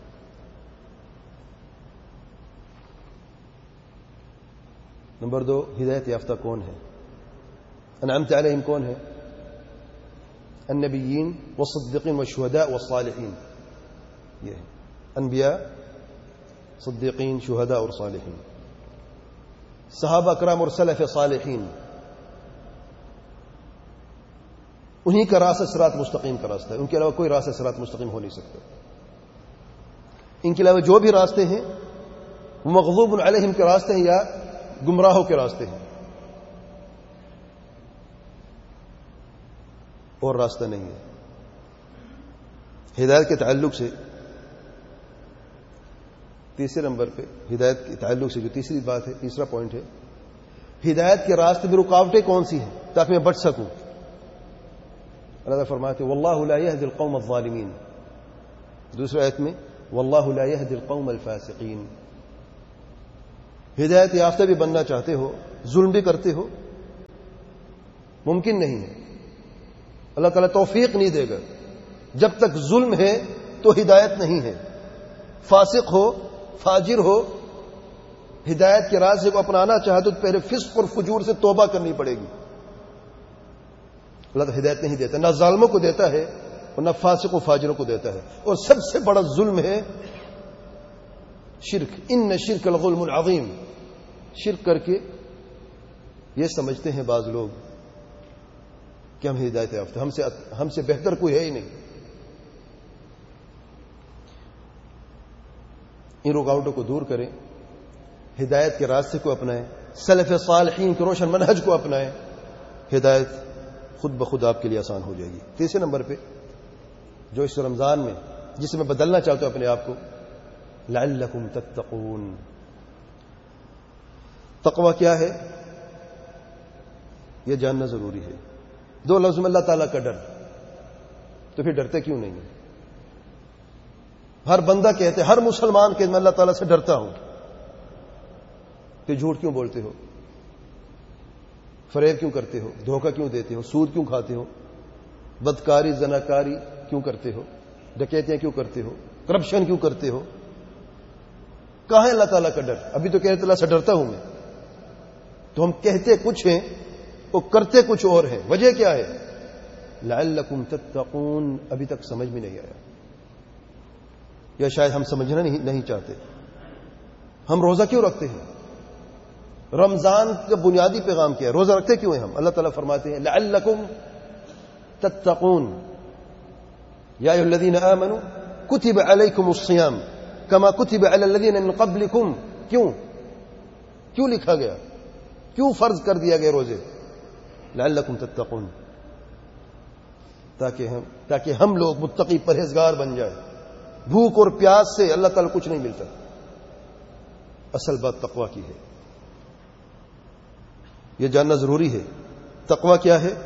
نمبر دو، ہدایت یافتہ کون ہے؟ انعمت علیہم کون ہے؟ النبیین والصدیقین والشہداء والصالحین. یہ ہے انبیاء، صدیقین، شہداء اور صالحین. صحابہ کرام اور سلف صالحین، انہی کا راستہ صراط مستقیم کا راستہ ہے. ان کے علاوہ کوئی راستہ صراط مستقیم ہو نہیں سکتا. ان کے علاوہ جو بھی راستے ہیں وہ مغضوب علیہم کے راستے ہیں یا گمراہوں کے راستے ہیں، اور راستہ نہیں ہے. ہدایت کے تعلق سے تیسرے نمبر پہ ہدایت کے تعلق سے جو تیسری بات ہے، تیسرا پوائنٹ ہے، ہدایت کے راستے میں رکاوٹیں کون سی ہیں تاکہ میں بچ سکوں. اللہ تعالیٰ فرماتے ہیں واللہ لا یہدی القوم الظالمین. دوسرے آیت میں واللہ لا یہدی القوم الفاسقین. ہدایت یافتہ بھی بننا چاہتے ہو، ظلم بھی کرتے ہو، ممکن نہیں ہے، اللہ تعالیٰ توفیق نہیں دے گا۔ جب تک ظلم ہے تو ہدایت نہیں ہے۔ فاسق ہو، فاجر ہو، ہدایت کے راستے کو اپنانا چاہے تو پہلے فسق اور فجور سے توبہ کرنی پڑے گی۔ اللہ تعالیٰ ہدایت نہیں دیتا، نہ ظالموں کو دیتا ہے اور نہ فاسق و فاجروں کو دیتا ہے۔ اور سب سے بڑا ظلم ہے شرک، ان شرک الظلم العظیم۔ شرک کر کے یہ سمجھتے ہیں بعض لوگ کہ ہم ہدایت یافتہ، ہم سے ہم سے بہتر کوئی ہے ہی نہیں۔ ان رکاوٹوں کو دور کریں، ہدایت کے راستے کو اپنائیں، سلف صالحین کے روشن منہج کو اپنائیں، ہدایت خود بخود آپ کے لیے آسان ہو جائے گی۔ تیسرے نمبر پہ جو اس رمضان میں جسے میں بدلنا چاہتا ہوں اپنے آپ کو، لعلکم تتقون۔ تقوی کیا ہے یہ جاننا ضروری ہے۔ دو لفظ میں اللہ تعالیٰ کا ڈر، تو پھر ڈرتے کیوں نہیں؟ ہر بندہ کہتے، ہر مسلمان کہتے میں اللہ تعالیٰ سے ڈرتا ہوں، پھر جھوٹ کیوں بولتے ہو؟ فریب کیوں کرتے ہو؟ دھوکہ کیوں دیتے ہو؟ سود کیوں کھاتے ہو؟ بدکاری زناکاری کیوں کرتے ہو؟ ڈکیتیاں کیوں کرتے ہو؟ کرپشن کیوں کرتے ہو؟ کہاں ہے اللہ تعالیٰ کا ڈر؟ ابھی تو کہتے اللہ سے ڈرتا ہوں میں، تو ہم کہتے کچھ ہیں وہ کرتے کچھ اور ہیں۔ وجہ کیا ہے؟ لعلکم تتقون۔ ابھی تک سمجھ میں نہیں آیا، یا شاید ہم سمجھنا نہیں نہیں چاہتے۔ ہم روزہ کیوں رکھتے ہیں؟ رمضان کا بنیادی پیغام کیا ہے؟ روزہ رکھتے کیوں ہیں ہم؟ اللہ تعالیٰ فرماتے ہیں لعلکم تتقون یا ایھا الذین آمنوا کتب علیکم الصیام کما کتب علی الذین من قبلکم۔ کیوں کیوں لکھا گیا؟ کیوں فرض کر دیا گیا روزے؟ لعلکم تتقون، تاکہ ہم تاکہ ہم لوگ متقی پرہیزگار بن جائیں۔ بھوک اور پیاس سے اللہ تعالیٰ کچھ نہیں ملتا، اصل بات تقوی کی ہے، یہ جاننا ضروری ہے۔ تقوی کیا ہے؟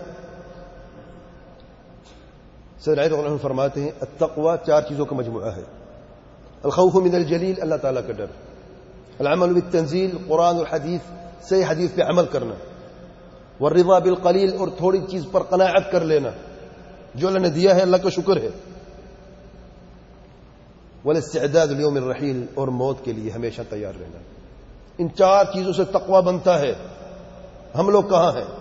سید رضی اللہ عنہ فرماتے ہیں التقوی چار چیزوں کا مجموعہ ہے۔ الخوف من الجلیل، اللہ تعالیٰ کا ڈر، العمل بالتنزیل، قرآن اور حدیث سے حدیث پہ عمل کرنا، والرضا بالقلیل، اور تھوڑی چیز پر قناعت کر لینا، جو اللہ نے دیا ہے اللہ کا شکر ہے، والاستعداد لیوم الرحیل، اور موت کے لیے ہمیشہ تیار رہنا۔ ان چار چیزوں سے تقوی بنتا ہے۔ ہم لوگ کہاں ہیں؟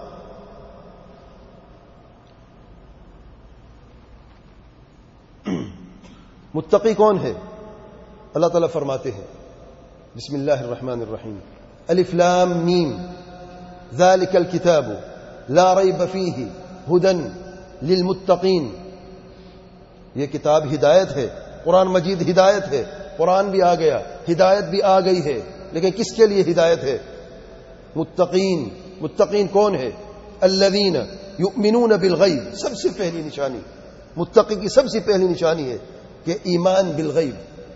متقی کون ہے؟ اللہ تعالیٰ فرماتے ہیں بسم اللہ الرحمن الرحیم الف لام میم ذالک الکتاب لا ریب فیہ ھدی للمتقین۔ یہ کتاب ہدایت ہے، قرآن مجید ہدایت ہے، قرآن بھی آ گیا، ہدایت بھی آ گئی ہے، لیکن کس کے لیے ہدایت ہے؟ متقین۔ متقین کون ہے؟ الذین یؤمنون بالغیب۔ سب سے پہلی نشانی، متقی کی سب سے پہلی نشانی ہے کہ ایمان بالغیب،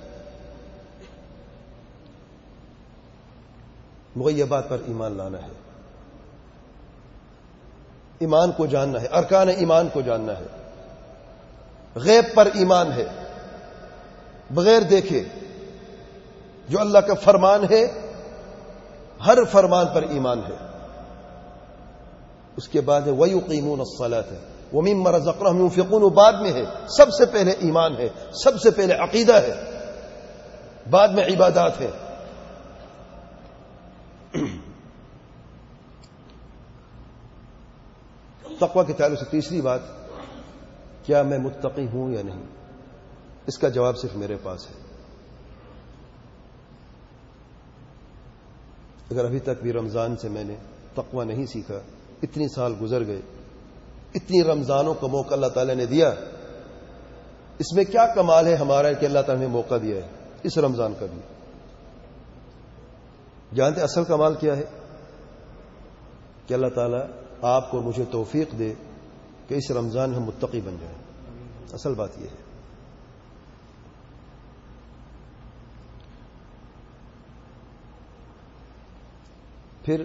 مغیبات پر ایمان لانا ہے، ایمان کو جاننا ہے، ارکان ایمان کو جاننا ہے، غیب پر ایمان ہے، بغیر دیکھے جو اللہ کا فرمان ہے ہر فرمان پر ایمان ہے۔ اس کے بعد ہے وَيُقِيمُونَ الصَّلَاةَ وَمِمَّا رَزَقْنَاهُمْ يُنْفِقُونَ، بعد میں ہے، سب سے پہلے ایمان ہے، سب سے پہلے عقیدہ ہے، بعد میں عبادات ہے۔ تقوی کے تعلق سے تیسری بات، کیا میں متقی ہوں یا نہیں؟ اس کا جواب صرف میرے پاس ہے۔ اگر ابھی تک بھی رمضان سے میں نے تقوی نہیں سیکھا، اتنی سال گزر گئے، اتنی رمضانوں کا موقع اللہ تعالیٰ نے دیا، اس میں کیا کمال ہے ہمارا کہ اللہ تعالیٰ نے موقع دیا ہے اس رمضان کا بھی؟ جانتے اصل کمال کیا ہے؟ کہ اللہ تعالیٰ آپ کو مجھے توفیق دے کہ اس رمضان ہم متقی بن جائیں۔ اصل بات یہ ہے۔ پھر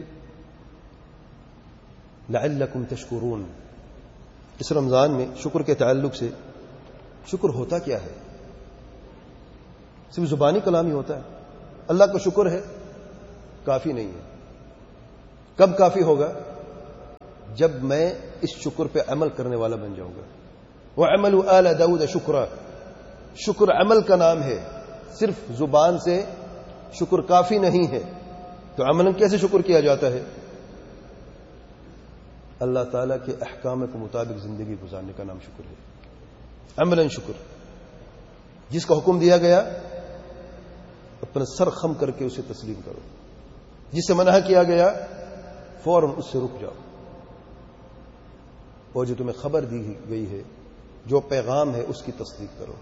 لعلکم تشکرون، اس رمضان میں شکر کے تعلق سے، شکر ہوتا کیا ہے؟ صرف زبانی کلام ہی ہوتا ہے؟ اللہ کا شکر ہے، کافی نہیں ہے. کب کافی ہوگا؟ جب میں اس شکر پہ عمل کرنے والا بن جاؤں گا. وَعَمَلُ آلَ داؤد شکرا. شکر عمل کا نام ہے. صرف زبان سے شکر کافی نہیں ہے. تو عملاً کیسے شکر کیا جاتا ہے؟ اللہ تعالیٰ کے احکام کے مطابق زندگی گزارنے کا نام شکر ہے. عملاً شکر. جس کا حکم دیا گیا اپنا سر خم کر کے اسے تسلیم کرو. جس سے منع کیا گیا فوراً اس سے رک جاؤ. اور جو تمہیں خبر دی گئی ہے، جو پیغام ہے، اس کی تصدیق کرو.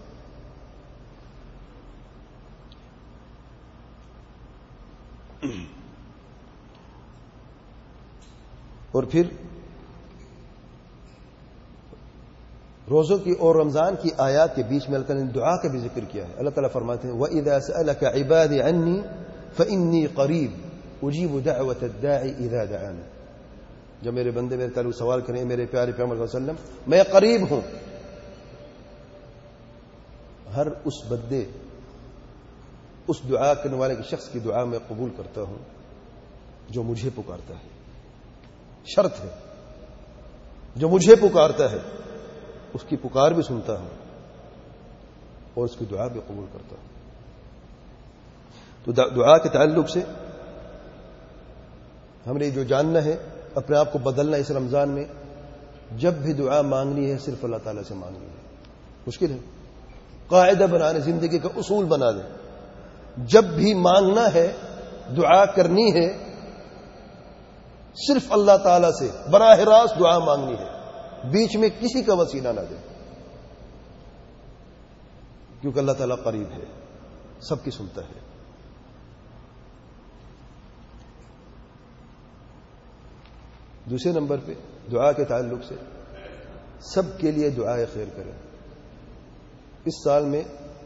اور پھر روزوں کی اور رمضان کی آیات کے بیچ میں اللہ تعالیٰ نے دعا کا بھی ذکر کیا ہے. اللہ تعالیٰ فرماتے ہیں وَإِذَا سَأَلَكَ عِبَادِي عَنِّي فَإِنِّي قَرِيبٌ أُجِيبُ دَعْوَةَ الدَّاعِ إِذَا دَعَانِ. جب میرے بندے میرے تعلق سوال کریں میرے پیارے پیغمبر صلی اللہ علیہ وسلم، میں قریب ہوں. ہر اس بندے، اس دعا کرنے والے کے شخص کی دعا میں قبول کرتا ہوں جو مجھے پکارتا ہے. شرط ہے، جو مجھے پکارتا ہے اس کی پکار بھی سنتا ہوں اور اس کی دعا بھی قبول کرتا ہوں. تو دعا کے تعلق سے ہم نے جو جاننا ہے، اپنے آپ کو بدلنا اس رمضان میں. جب بھی دعا مانگنی ہے صرف اللہ تعالیٰ سے مانگنی ہے. مشکل ہے، قاعدہ بنانے، زندگی کا اصول بنا دیں. جب بھی مانگنا ہے، دعا کرنی ہے، صرف اللہ تعالیٰ سے براہ راست دعا مانگنی ہے. بیچ میں کسی کا وسیلہ نہ دیں، کیونکہ اللہ تعالیٰ قریب ہے، سب کی سنتا ہے. دوسرے نمبر پہ دعا کے تعلق سے سب کے لیے دعائے خیر کریں. اس سال میں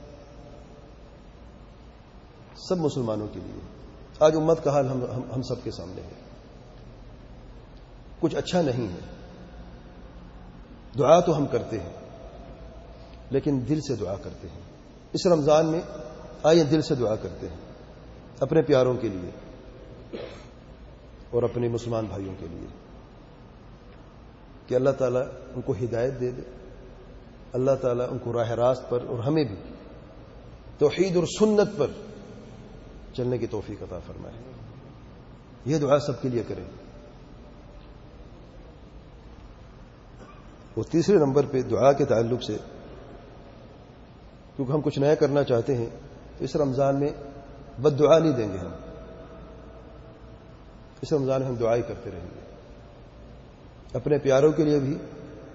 سب مسلمانوں کے لیے. آج امت کا حال ہم, ہم, ہم سب کے سامنے ہے. کچھ اچھا نہیں ہے. دعا تو ہم کرتے ہیں لیکن دل سے دعا کرتے ہیں. اس رمضان میں آئیے دل سے دعا کرتے ہیں اپنے پیاروں کے لیے اور اپنے مسلمان بھائیوں کے لیے کہ اللہ تعالیٰ ان کو ہدایت دے دے. اللہ تعالیٰ ان کو راہ راست پر اور ہمیں بھی توحید اور سنت پر چلنے کی توفیق عطا فرمائے. یہ دعا سب کے لیے کریں. اور تیسرے نمبر پہ دعا کے تعلق سے، کیونکہ ہم کچھ نیا کرنا چاہتے ہیں تو اس رمضان میں بد دعا نہیں دیں گے. ہم اس رمضان میں ہم دعا ہی کرتے رہیں گے، اپنے پیاروں کے لیے بھی،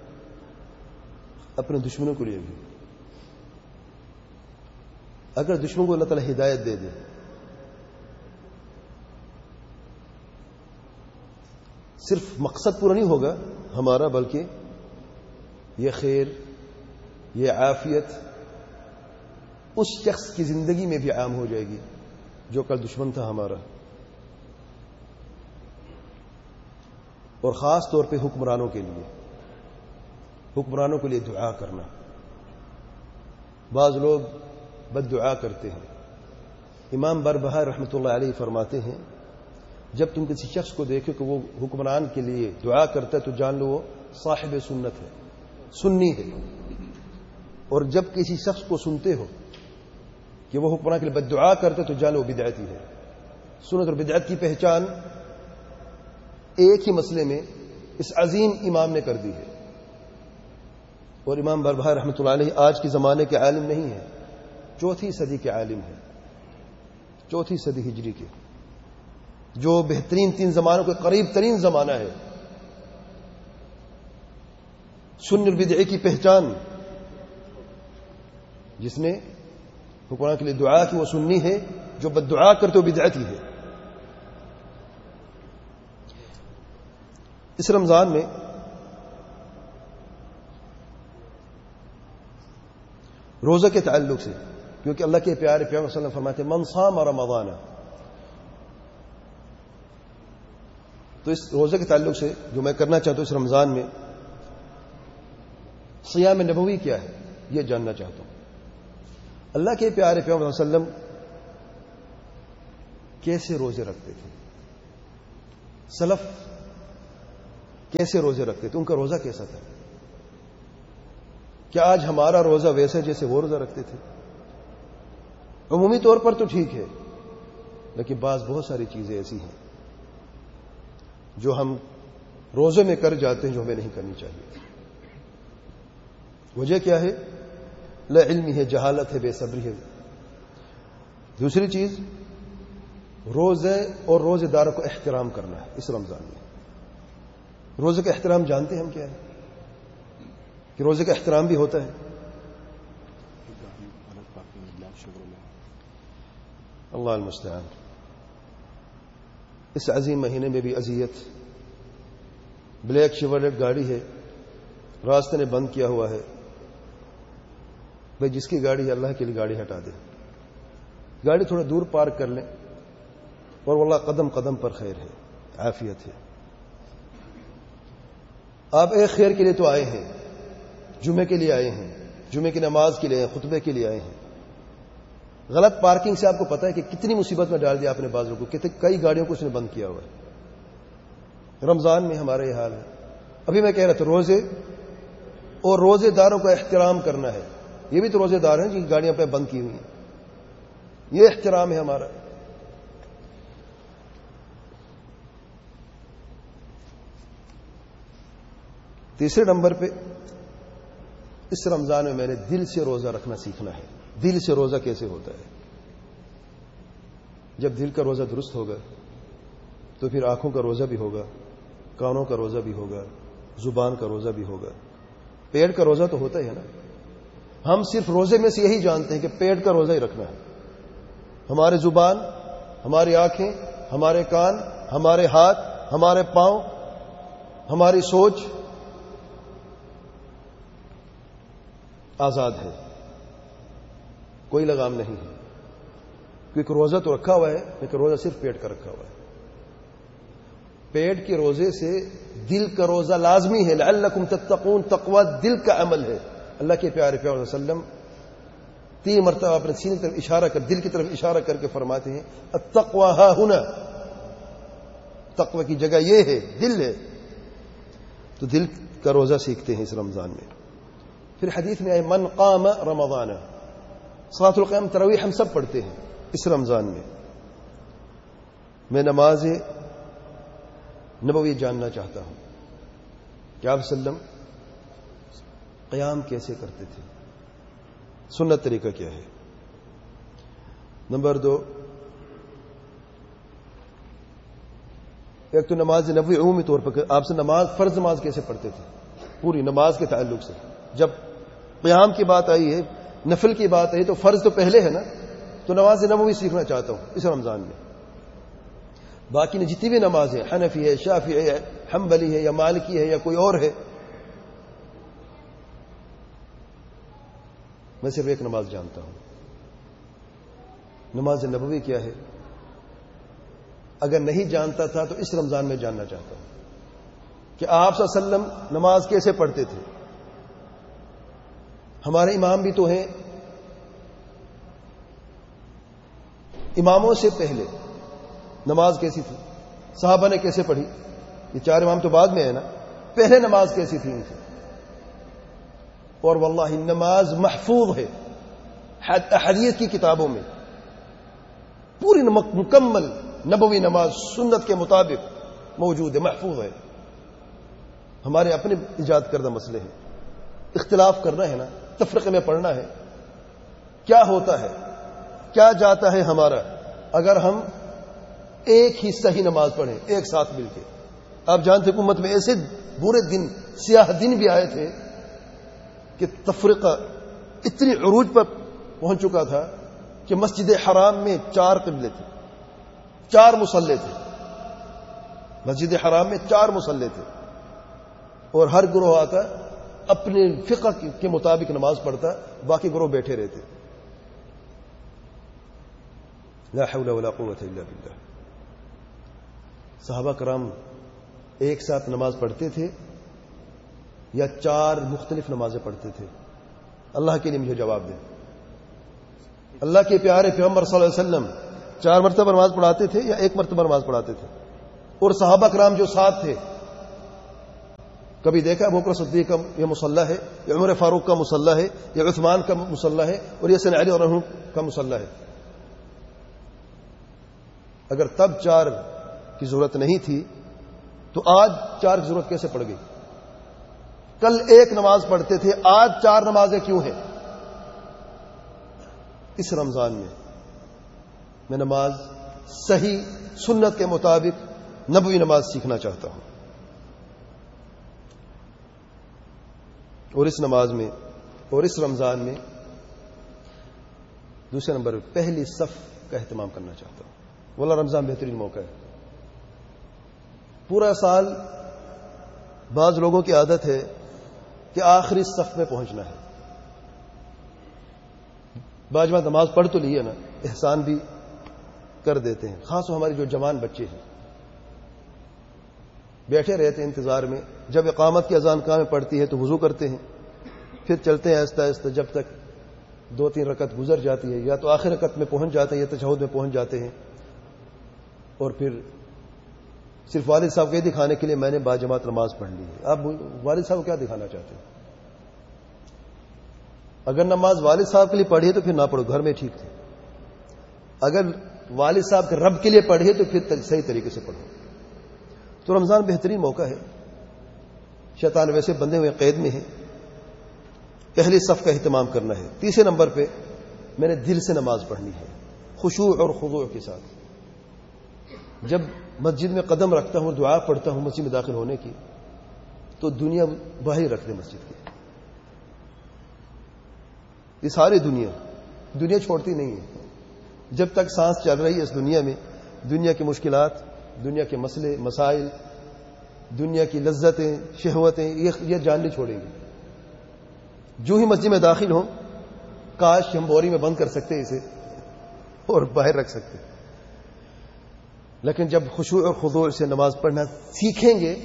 اپنے دشمنوں کے لیے بھی. اگر دشمن کو اللہ تعالیٰ ہدایت دے دے، صرف مقصد پورا نہیں ہوگا ہمارا، بلکہ یہ خیر، یہ عافیت اس شخص کی زندگی میں بھی عام ہو جائے گی جو کل دشمن تھا ہمارا. اور خاص طور پہ حکمرانوں کے لیے حکمرانوں کے لیے دعا کرنا. بعض لوگ بد دعا کرتے ہیں. امام بربہار رحمۃ اللہ علیہ فرماتے ہیں جب تم کسی شخص کو دیکھو کہ وہ حکمران کے لیے دعا کرتا ہے تو جان لو وہ صاحب سنت ہے، سنی ہے. اور جب کسی شخص کو سنتے ہو کہ وہ حکمران کے لیے بد دعا کرتا ہے تو جان لو بدعتی ہے. سنت اور بدعت کی پہچان ایک ہی مسئلے میں اس عظیم امام نے کر دی ہے. اور امام بربہار رحمۃ اللہ علیہ آج کے زمانے کے عالم نہیں ہیں، چوتھی صدی کے عالم ہیں، چوتھی صدی ہجری کے، جو بہترین تین زمانوں کے قریب ترین زمانہ ہے. سنت اور بدعت کی پہچان جس نے حکمران کے لیے دعا کی وہ سنی ہے، جو بد دعا کرتے وہ بدعتی ہے. اس رمضان میں روزہ کے تعلق سے، کیونکہ اللہ کے پیارے پیغمبر صلی اللہ علیہ وسلم فرماتے ہیں من صام رمضان، تو اس روزہ کے تعلق سے جو میں کرنا چاہتا ہوں اس رمضان میں، صیام نبوی کیا ہے یہ جاننا چاہتا ہوں. اللہ کے پیارے پیغمبر صلی اللہ علیہ وسلم کیسے روزے رکھتے تھے، سلف کیسے روزے رکھتے تھے، ان کا روزہ کیسا تھا؟ کیا آج ہمارا روزہ ویسا جیسے وہ روزہ رکھتے تھے؟ عمومی طور پر تو ٹھیک ہے، لیکن بعض بہت ساری چیزیں ایسی ہیں جو ہم روزے میں کر جاتے ہیں جو ہمیں نہیں کرنی چاہیے۔ وجہ کیا ہے؟ لا علمی ہے، جہالت ہے، بے صبری ہے۔ دوسری چیز، روزے اور روزے داروں کو احترام کرنا ہے۔ اس رمضان میں روزے کا احترام جانتے ہیں ہم کیا ہے؟ کہ روزے کا احترام بھی ہوتا ہے۔ اللہ المستعان۔ اس عظیم مہینے میں بھی اذیت، بلیک شیورلیٹ گاڑی ہے، راستے نے بند کیا ہوا ہے، بھائی جس کی گاڑی ہے اللہ کے لیے گاڑی ہٹا دے، گاڑی تھوڑا دور پارک کر لیں، اور واللہ قدم قدم پر خیر ہے، عافیت ہے۔ آپ ایک خیر کے لیے تو آئے ہیں، جمعے کے لیے آئے ہیں، جمعے کی نماز کے لیے، خطبے کے لیے آئے ہیں، غلط پارکنگ سے آپ کو پتا ہے کہ کتنی مصیبت میں ڈال دیا آپ نے بعض لوگوں کو، کئی گاڑیوں کو اس نے بند کیا ہوا ہے۔ رمضان میں ہمارا یہ حال ہے۔ ابھی میں کہہ رہا تھا روزے اور روزے داروں کا احترام کرنا ہے، یہ بھی تو روزے دار ہیں جن کی گاڑیاں پہ بند کی ہوئی ہیں، یہ احترام ہے ہمارا۔ تیسرے نمبر پہ اس رمضان میں میں نے دل سے روزہ رکھنا سیکھنا ہے۔ دل سے روزہ کیسے ہوتا ہے؟ جب دل کا روزہ درست ہوگا تو پھر آنکھوں کا روزہ بھی ہوگا، کانوں کا روزہ بھی ہوگا، زبان کا روزہ بھی ہوگا، پیٹ کا روزہ تو ہوتا ہی ہے نا۔ ہم صرف روزے میں سے یہی جانتے ہیں کہ پیٹ کا روزہ ہی رکھنا ہے۔ ہمارے زبان، ہماری آنکھیں، ہمارے کان، ہمارے ہاتھ، ہمارے پاؤں، ہماری سوچ آزاد ہے، کوئی لگام نہیں ہے، کیونکہ روزہ تو رکھا ہوا ہے لیکن روزہ صرف پیٹ کا رکھا ہوا ہے۔ پیٹ کے روزے سے دل کا روزہ لازمی ہے، لعلکم تتقون، تقوی دل کا عمل ہے۔ اللہ کے پیارے پیارے وسلم تین مرتبہ اپنے سینے کی طرف اشارہ کر، دل کی طرف اشارہ کر کے فرماتے ہیں التقوی ہا ہنا، تقوی کی جگہ یہ ہے، دل ہے۔ تو دل کا روزہ سیکھتے ہیں اس رمضان میں۔ پھر حدیث میں آئے من قام رمضان، صلاۃ القیام تراویح ہم سب پڑھتے ہیں اس رمضان میں۔ میں نماز نبوی جاننا چاہتا ہوں کہ آپ وسلم قیام کیسے کرتے تھے، سنت طریقہ کیا ہے۔ نمبر دو، ایک تو نماز نبوی عمومی طور پر آپ سے نماز، فرض نماز کیسے پڑھتے تھے، پوری نماز کے تعلق سے۔ جب قیام کی بات آئی ہے، نفل کی بات آئی، تو فرض تو پہلے ہے نا، تو نماز نبوی سیکھنا چاہتا ہوں اس رمضان میں۔ باقی نے جتنی بھی نماز ہے، حنفی ہے، شافعی ہے، حنبلی ہے، یا مالکی ہے، یا کوئی اور ہے، میں صرف ایک نماز جانتا ہوں۔ نماز نبوی کیا ہے؟ اگر نہیں جانتا تھا تو اس رمضان میں جاننا چاہتا ہوں کہ آپ صلی اللہ علیہ وسلم نماز کیسے پڑھتے تھے۔ ہمارے امام بھی تو ہیں، اماموں سے پہلے نماز کیسی تھی، صحابہ نے کیسے پڑھی، یہ چار امام تو بعد میں ہے نا، پہلے نماز کیسی تھی ان کی۔ اور واللہ نماز محفوظ ہے حدیث کی کتابوں میں، پوری مکمل نبوی نماز سنت کے مطابق موجود ہے، محفوظ ہے۔ ہمارے اپنے ایجاد کردہ مسئلے ہیں، اختلاف کرنا ہے نا، تفریقے میں پڑھنا ہے۔ کیا ہوتا ہے، کیا جاتا ہے ہمارا اگر ہم ایک ہی صحیح نماز پڑھیں ایک ساتھ مل کے؟ آپ جانتے ہیں امت میں ایسے برے دن، سیاہ دن بھی آئے تھے کہ تفریقہ اتنی عروج پر پہنچ چکا تھا کہ مسجد حرام میں چار قبلے تھے، چار مصلے تھے، مسجد حرام میں چار مصلے تھے، اور ہر گروہ آتا اپنے فقہ کے مطابق نماز پڑھتا، باقی گروہ بیٹھے رہتے۔ لا حول ولا قوت الا باللہ۔ صحابہ کرام ایک ساتھ نماز پڑھتے تھے یا چار مختلف نمازیں پڑھتے تھے؟ اللہ کے لیے مجھے جواب دیں۔ اللہ کے پیارے پیغمبر صلی اللہ علیہ وسلم چار مرتبہ نماز پڑھاتے تھے یا ایک مرتبہ نماز پڑھاتے تھے؟ اور صحابہ کرام جو ساتھ تھے، کبھی دیکھا ابو بکر صدیق کا یہ مصلی ہے، یا عمر فاروق کا مصلی ہے، یا عثمان کا مصلی ہے، اور یہ سیدنا علی رضی اللہ عنہ کا مصلی ہے؟ اگر تب چار کی ضرورت نہیں تھی تو آج چار کی ضرورت کیسے پڑ گئی؟ کل ایک نماز پڑھتے تھے، آج چار نمازیں کیوں ہیں؟ اس رمضان میں میں نماز صحیح سنت کے مطابق نبوی نماز سیکھنا چاہتا ہوں، اور اس نماز میں اور اس رمضان میں دوسرے نمبر پہ پہلی صف کا اہتمام کرنا چاہتا ہوں۔ واللہ رمضان بہترین موقع ہے۔ پورا سال بعض لوگوں کی عادت ہے کہ آخری صف میں پہنچنا ہے، بعض بار نماز پڑھ تو لی ہے نا، احسان بھی کر دیتے ہیں، خاص ہمارے جو جوان بچے ہیں بیٹھے رہتے ہیں انتظار میں، جب اقامت کی اذان قامت میں پڑتی ہے تو وضو کرتے ہیں، پھر چلتے ہیں آہستہ آہستہ جب تک دو تین رکعت گزر جاتی ہے، یا تو آخر رکعت میں پہنچ جاتے ہیں یا تشہد میں پہنچ جاتے ہیں، اور پھر صرف والد صاحب کے دکھانے کے لیے میں نے باجماعت نماز پڑھ لی ہے۔ آپ والد صاحب کو کیا دکھانا چاہتے ہیں؟ اگر نماز والد صاحب کے لیے پڑھی تو پھر نہ پڑھو، گھر میں ٹھیک تھے۔ اگر والد صاحب کے رب کے لیے پڑھی تو پھر صحیح طریقے سے پڑھو۔ تو رمضان بہترین موقع ہے، شیطان ویسے بندے ہوئے قید میں ہے، پہلی صف کا اہتمام کرنا ہے۔ تیسرے نمبر پہ میں نے دل سے نماز پڑھنی ہے، خشوع اور خضوع کے ساتھ۔ جب مسجد میں قدم رکھتا ہوں، دعا پڑھتا ہوں مسجد میں داخل ہونے کی، تو دنیا باہر رکھ دے مسجد کی، یہ ساری دنیا دنیا چھوڑتی نہیں ہے۔ جب تک سانس چل رہی ہے اس دنیا میں، دنیا کی مشکلات، دنیا کے مسئلے مسائل، دنیا کی لذتیں شہوتیں یہ جان نہیں چھوڑیں گی۔ جو ہی مسجد میں داخل ہوں، کاش ہم بوری میں بند کر سکتے اسے اور باہر رکھ سکتے، لیکن جب خشوع اور خضوع سے نماز پڑھنا سیکھیں گے،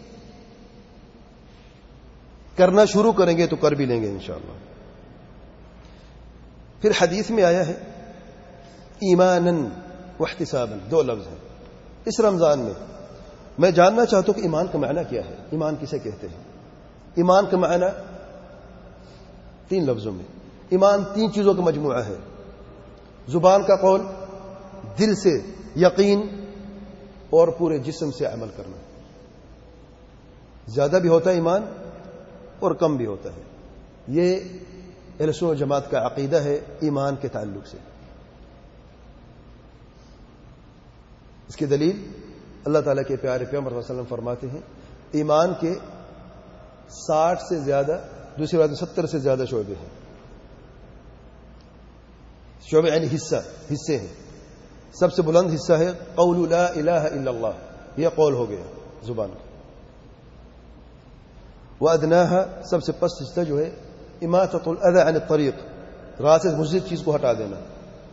کرنا شروع کریں گے تو کر بھی لیں گے انشاءاللہ۔ پھر حدیث میں آیا ہے ایماناً واحتساباً، دو لفظ ہیں اس رمضان میں۔ میں جاننا چاہتا ہوں کہ ایمان کا معنی کیا ہے، ایمان کسے کہتے ہیں؟ ایمان کا معنی تین لفظوں میں، ایمان تین چیزوں کا مجموعہ ہے: زبان کا قول، دل سے یقین، اور پورے جسم سے عمل کرنا۔ زیادہ بھی ہوتا ہے ایمان اور کم بھی ہوتا ہے۔ یہ اہل سنت و جماعت کا عقیدہ ہے ایمان کے تعلق سے۔ اس کی دلیل اللہ تعالیٰ کے پیارے پیغمبر صلی اللہ علیہ وسلم فرماتے ہیں ایمان کے ساٹھ سے زیادہ، دوسری بات ستر سے زیادہ شعبے ہیں۔ شعبے یعنی حصہ حصے ہیں۔ سب سے بلند حصہ ہے قول لا الہ الا اللہ، یہ قول ہو گیا زبان کا۔ وَأَدْنَاهَا، سب سے پست حصہ جو ہے اماطۃ الاذى عن الطریق، راہ سے مضر چیز کو ہٹا دینا۔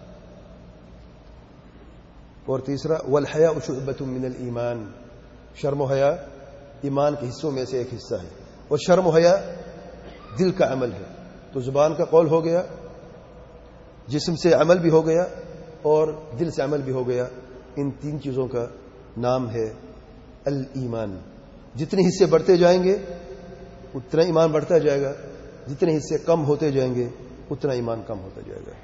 اور تیسرا والحیاء شعبۃ من الایمان، شرم و حیا ایمان کے حصوں میں سے ایک حصہ ہے، اور شرم و حیا دل کا عمل ہے۔ تو زبان کا قول ہو گیا، جسم سے عمل بھی ہو گیا، اور دل سے عمل بھی ہو گیا۔ ان تین چیزوں کا نام ہے الایمان۔ جتنے حصے بڑھتے جائیں گے اتنا ایمان بڑھتا جائے گا، جتنے حصے کم ہوتے جائیں گے اتنا ایمان کم ہوتا جائے گا۔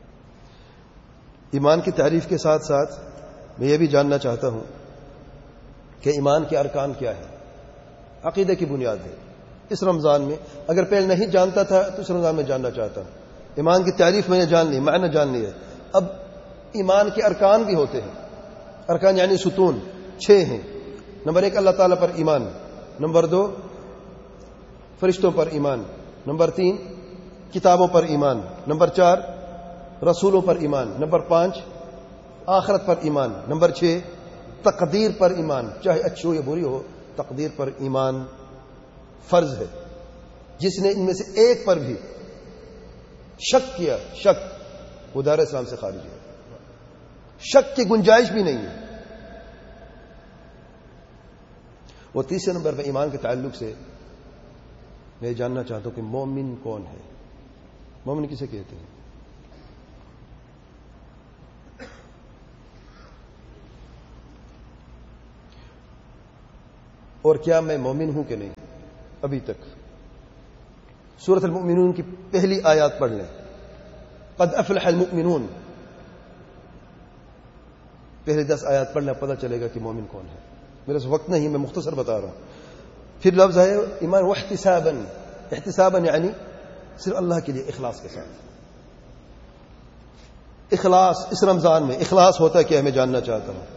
ایمان کی تعریف کے ساتھ ساتھ میں یہ بھی جاننا چاہتا ہوں کہ ایمان کے ارکان کیا ہے، عقیدے کی بنیاد ہے۔ اس رمضان میں اگر پہلے نہیں جانتا تھا تو اس رمضان میں جاننا چاہتا ہوں۔ ایمان کی تعریف میں نے جان لی، معنی جان لی ہے۔ اب ایمان کے ارکان بھی ہوتے ہیں۔ ارکان یعنی ستون چھ ہیں۔ نمبر ایک اللہ تعالیٰ پر ایمان، نمبر دو فرشتوں پر ایمان، نمبر تین کتابوں پر ایمان، نمبر چار رسولوں پر ایمان، نمبر پانچ آخرت پر ایمان، نمبر چھ تقدیر پر ایمان، چاہے اچھی ہو یا بری ہو تقدیر پر ایمان فرض ہے۔ جس نے ان میں سے ایک پر بھی شک کیا، شک وہ دائرہ اسلام سے خارج ہے، شک کی گنجائش بھی نہیں ہے۔ وہ تیسرے نمبر پہ ایمان کے تعلق سے میں جاننا چاہتا ہوں کہ مومن کون ہے، مومن کسے کہتے ہیں؟ اور کیا میں مومن ہوں کہ نہیں؟ ابھی تک سورۃ المؤمنون کی پہلی آیات پڑھ لیں، قد افلح المؤمنون، پہلے دس آیات پڑھنا پتہ چلے گا کہ مومن کون ہے. میرے سے وقت نہیں، میں مختصر بتا رہا ہوں. پھر لفظ ہے ایمان واحتسابا، احتسابا یعنی صرف اللہ کے لیے اخلاص کے ساتھ. اخلاص اس رمضان میں اخلاص ہوتا ہے کہ میں جاننا چاہتا ہوں،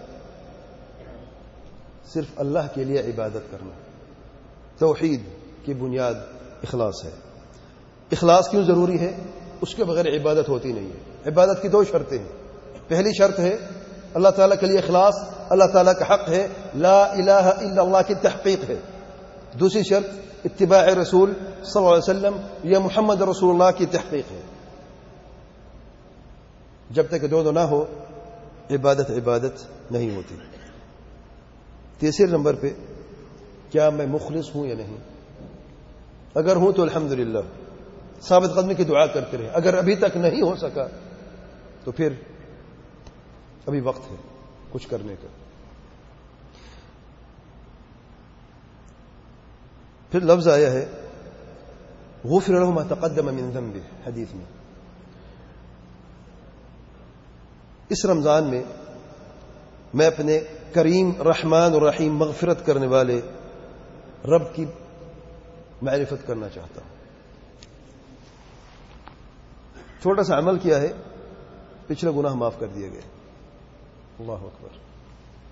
صرف اللہ کے لیے عبادت کرنا. توحید کی بنیاد اخلاص ہے. اخلاص کیوں ضروری ہے؟ اس کے بغیر عبادت ہوتی نہیں ہے. عبادت کی دو شرطیں ہیں. پہلی شرط ہے اللہ تعالیٰ کے لیے اخلاص، اللہ تعالیٰ کا حق ہے، لا الہ الا اللہ کی تحقیق ہے. دوسری شرط اتباع رسول صلی اللہ علیہ وسلم یا محمد رسول اللہ کی تحقیق ہے. جب تک دو دو نہ ہو عبادت عبادت نہیں ہوتی. تیسرے نمبر پہ کیا میں مخلص ہوں یا نہیں؟ اگر ہوں تو الحمدللہ ثابت قدمی کی دعا کرتے رہے. اگر ابھی تک نہیں ہو سکا تو پھر ابھی وقت ہے کچھ کرنے کا. پھر لفظ آیا ہے غفر له ما تقدم من ذنبه حدیث میں. اس رمضان میں میں اپنے کریم رحمان اور رحیم مغفرت کرنے والے رب کی معرفت کرنا چاہتا ہوں. چھوٹا سا عمل کیا ہے، پچھلے گناہ معاف کر دیے گئے. اللہ اکبر.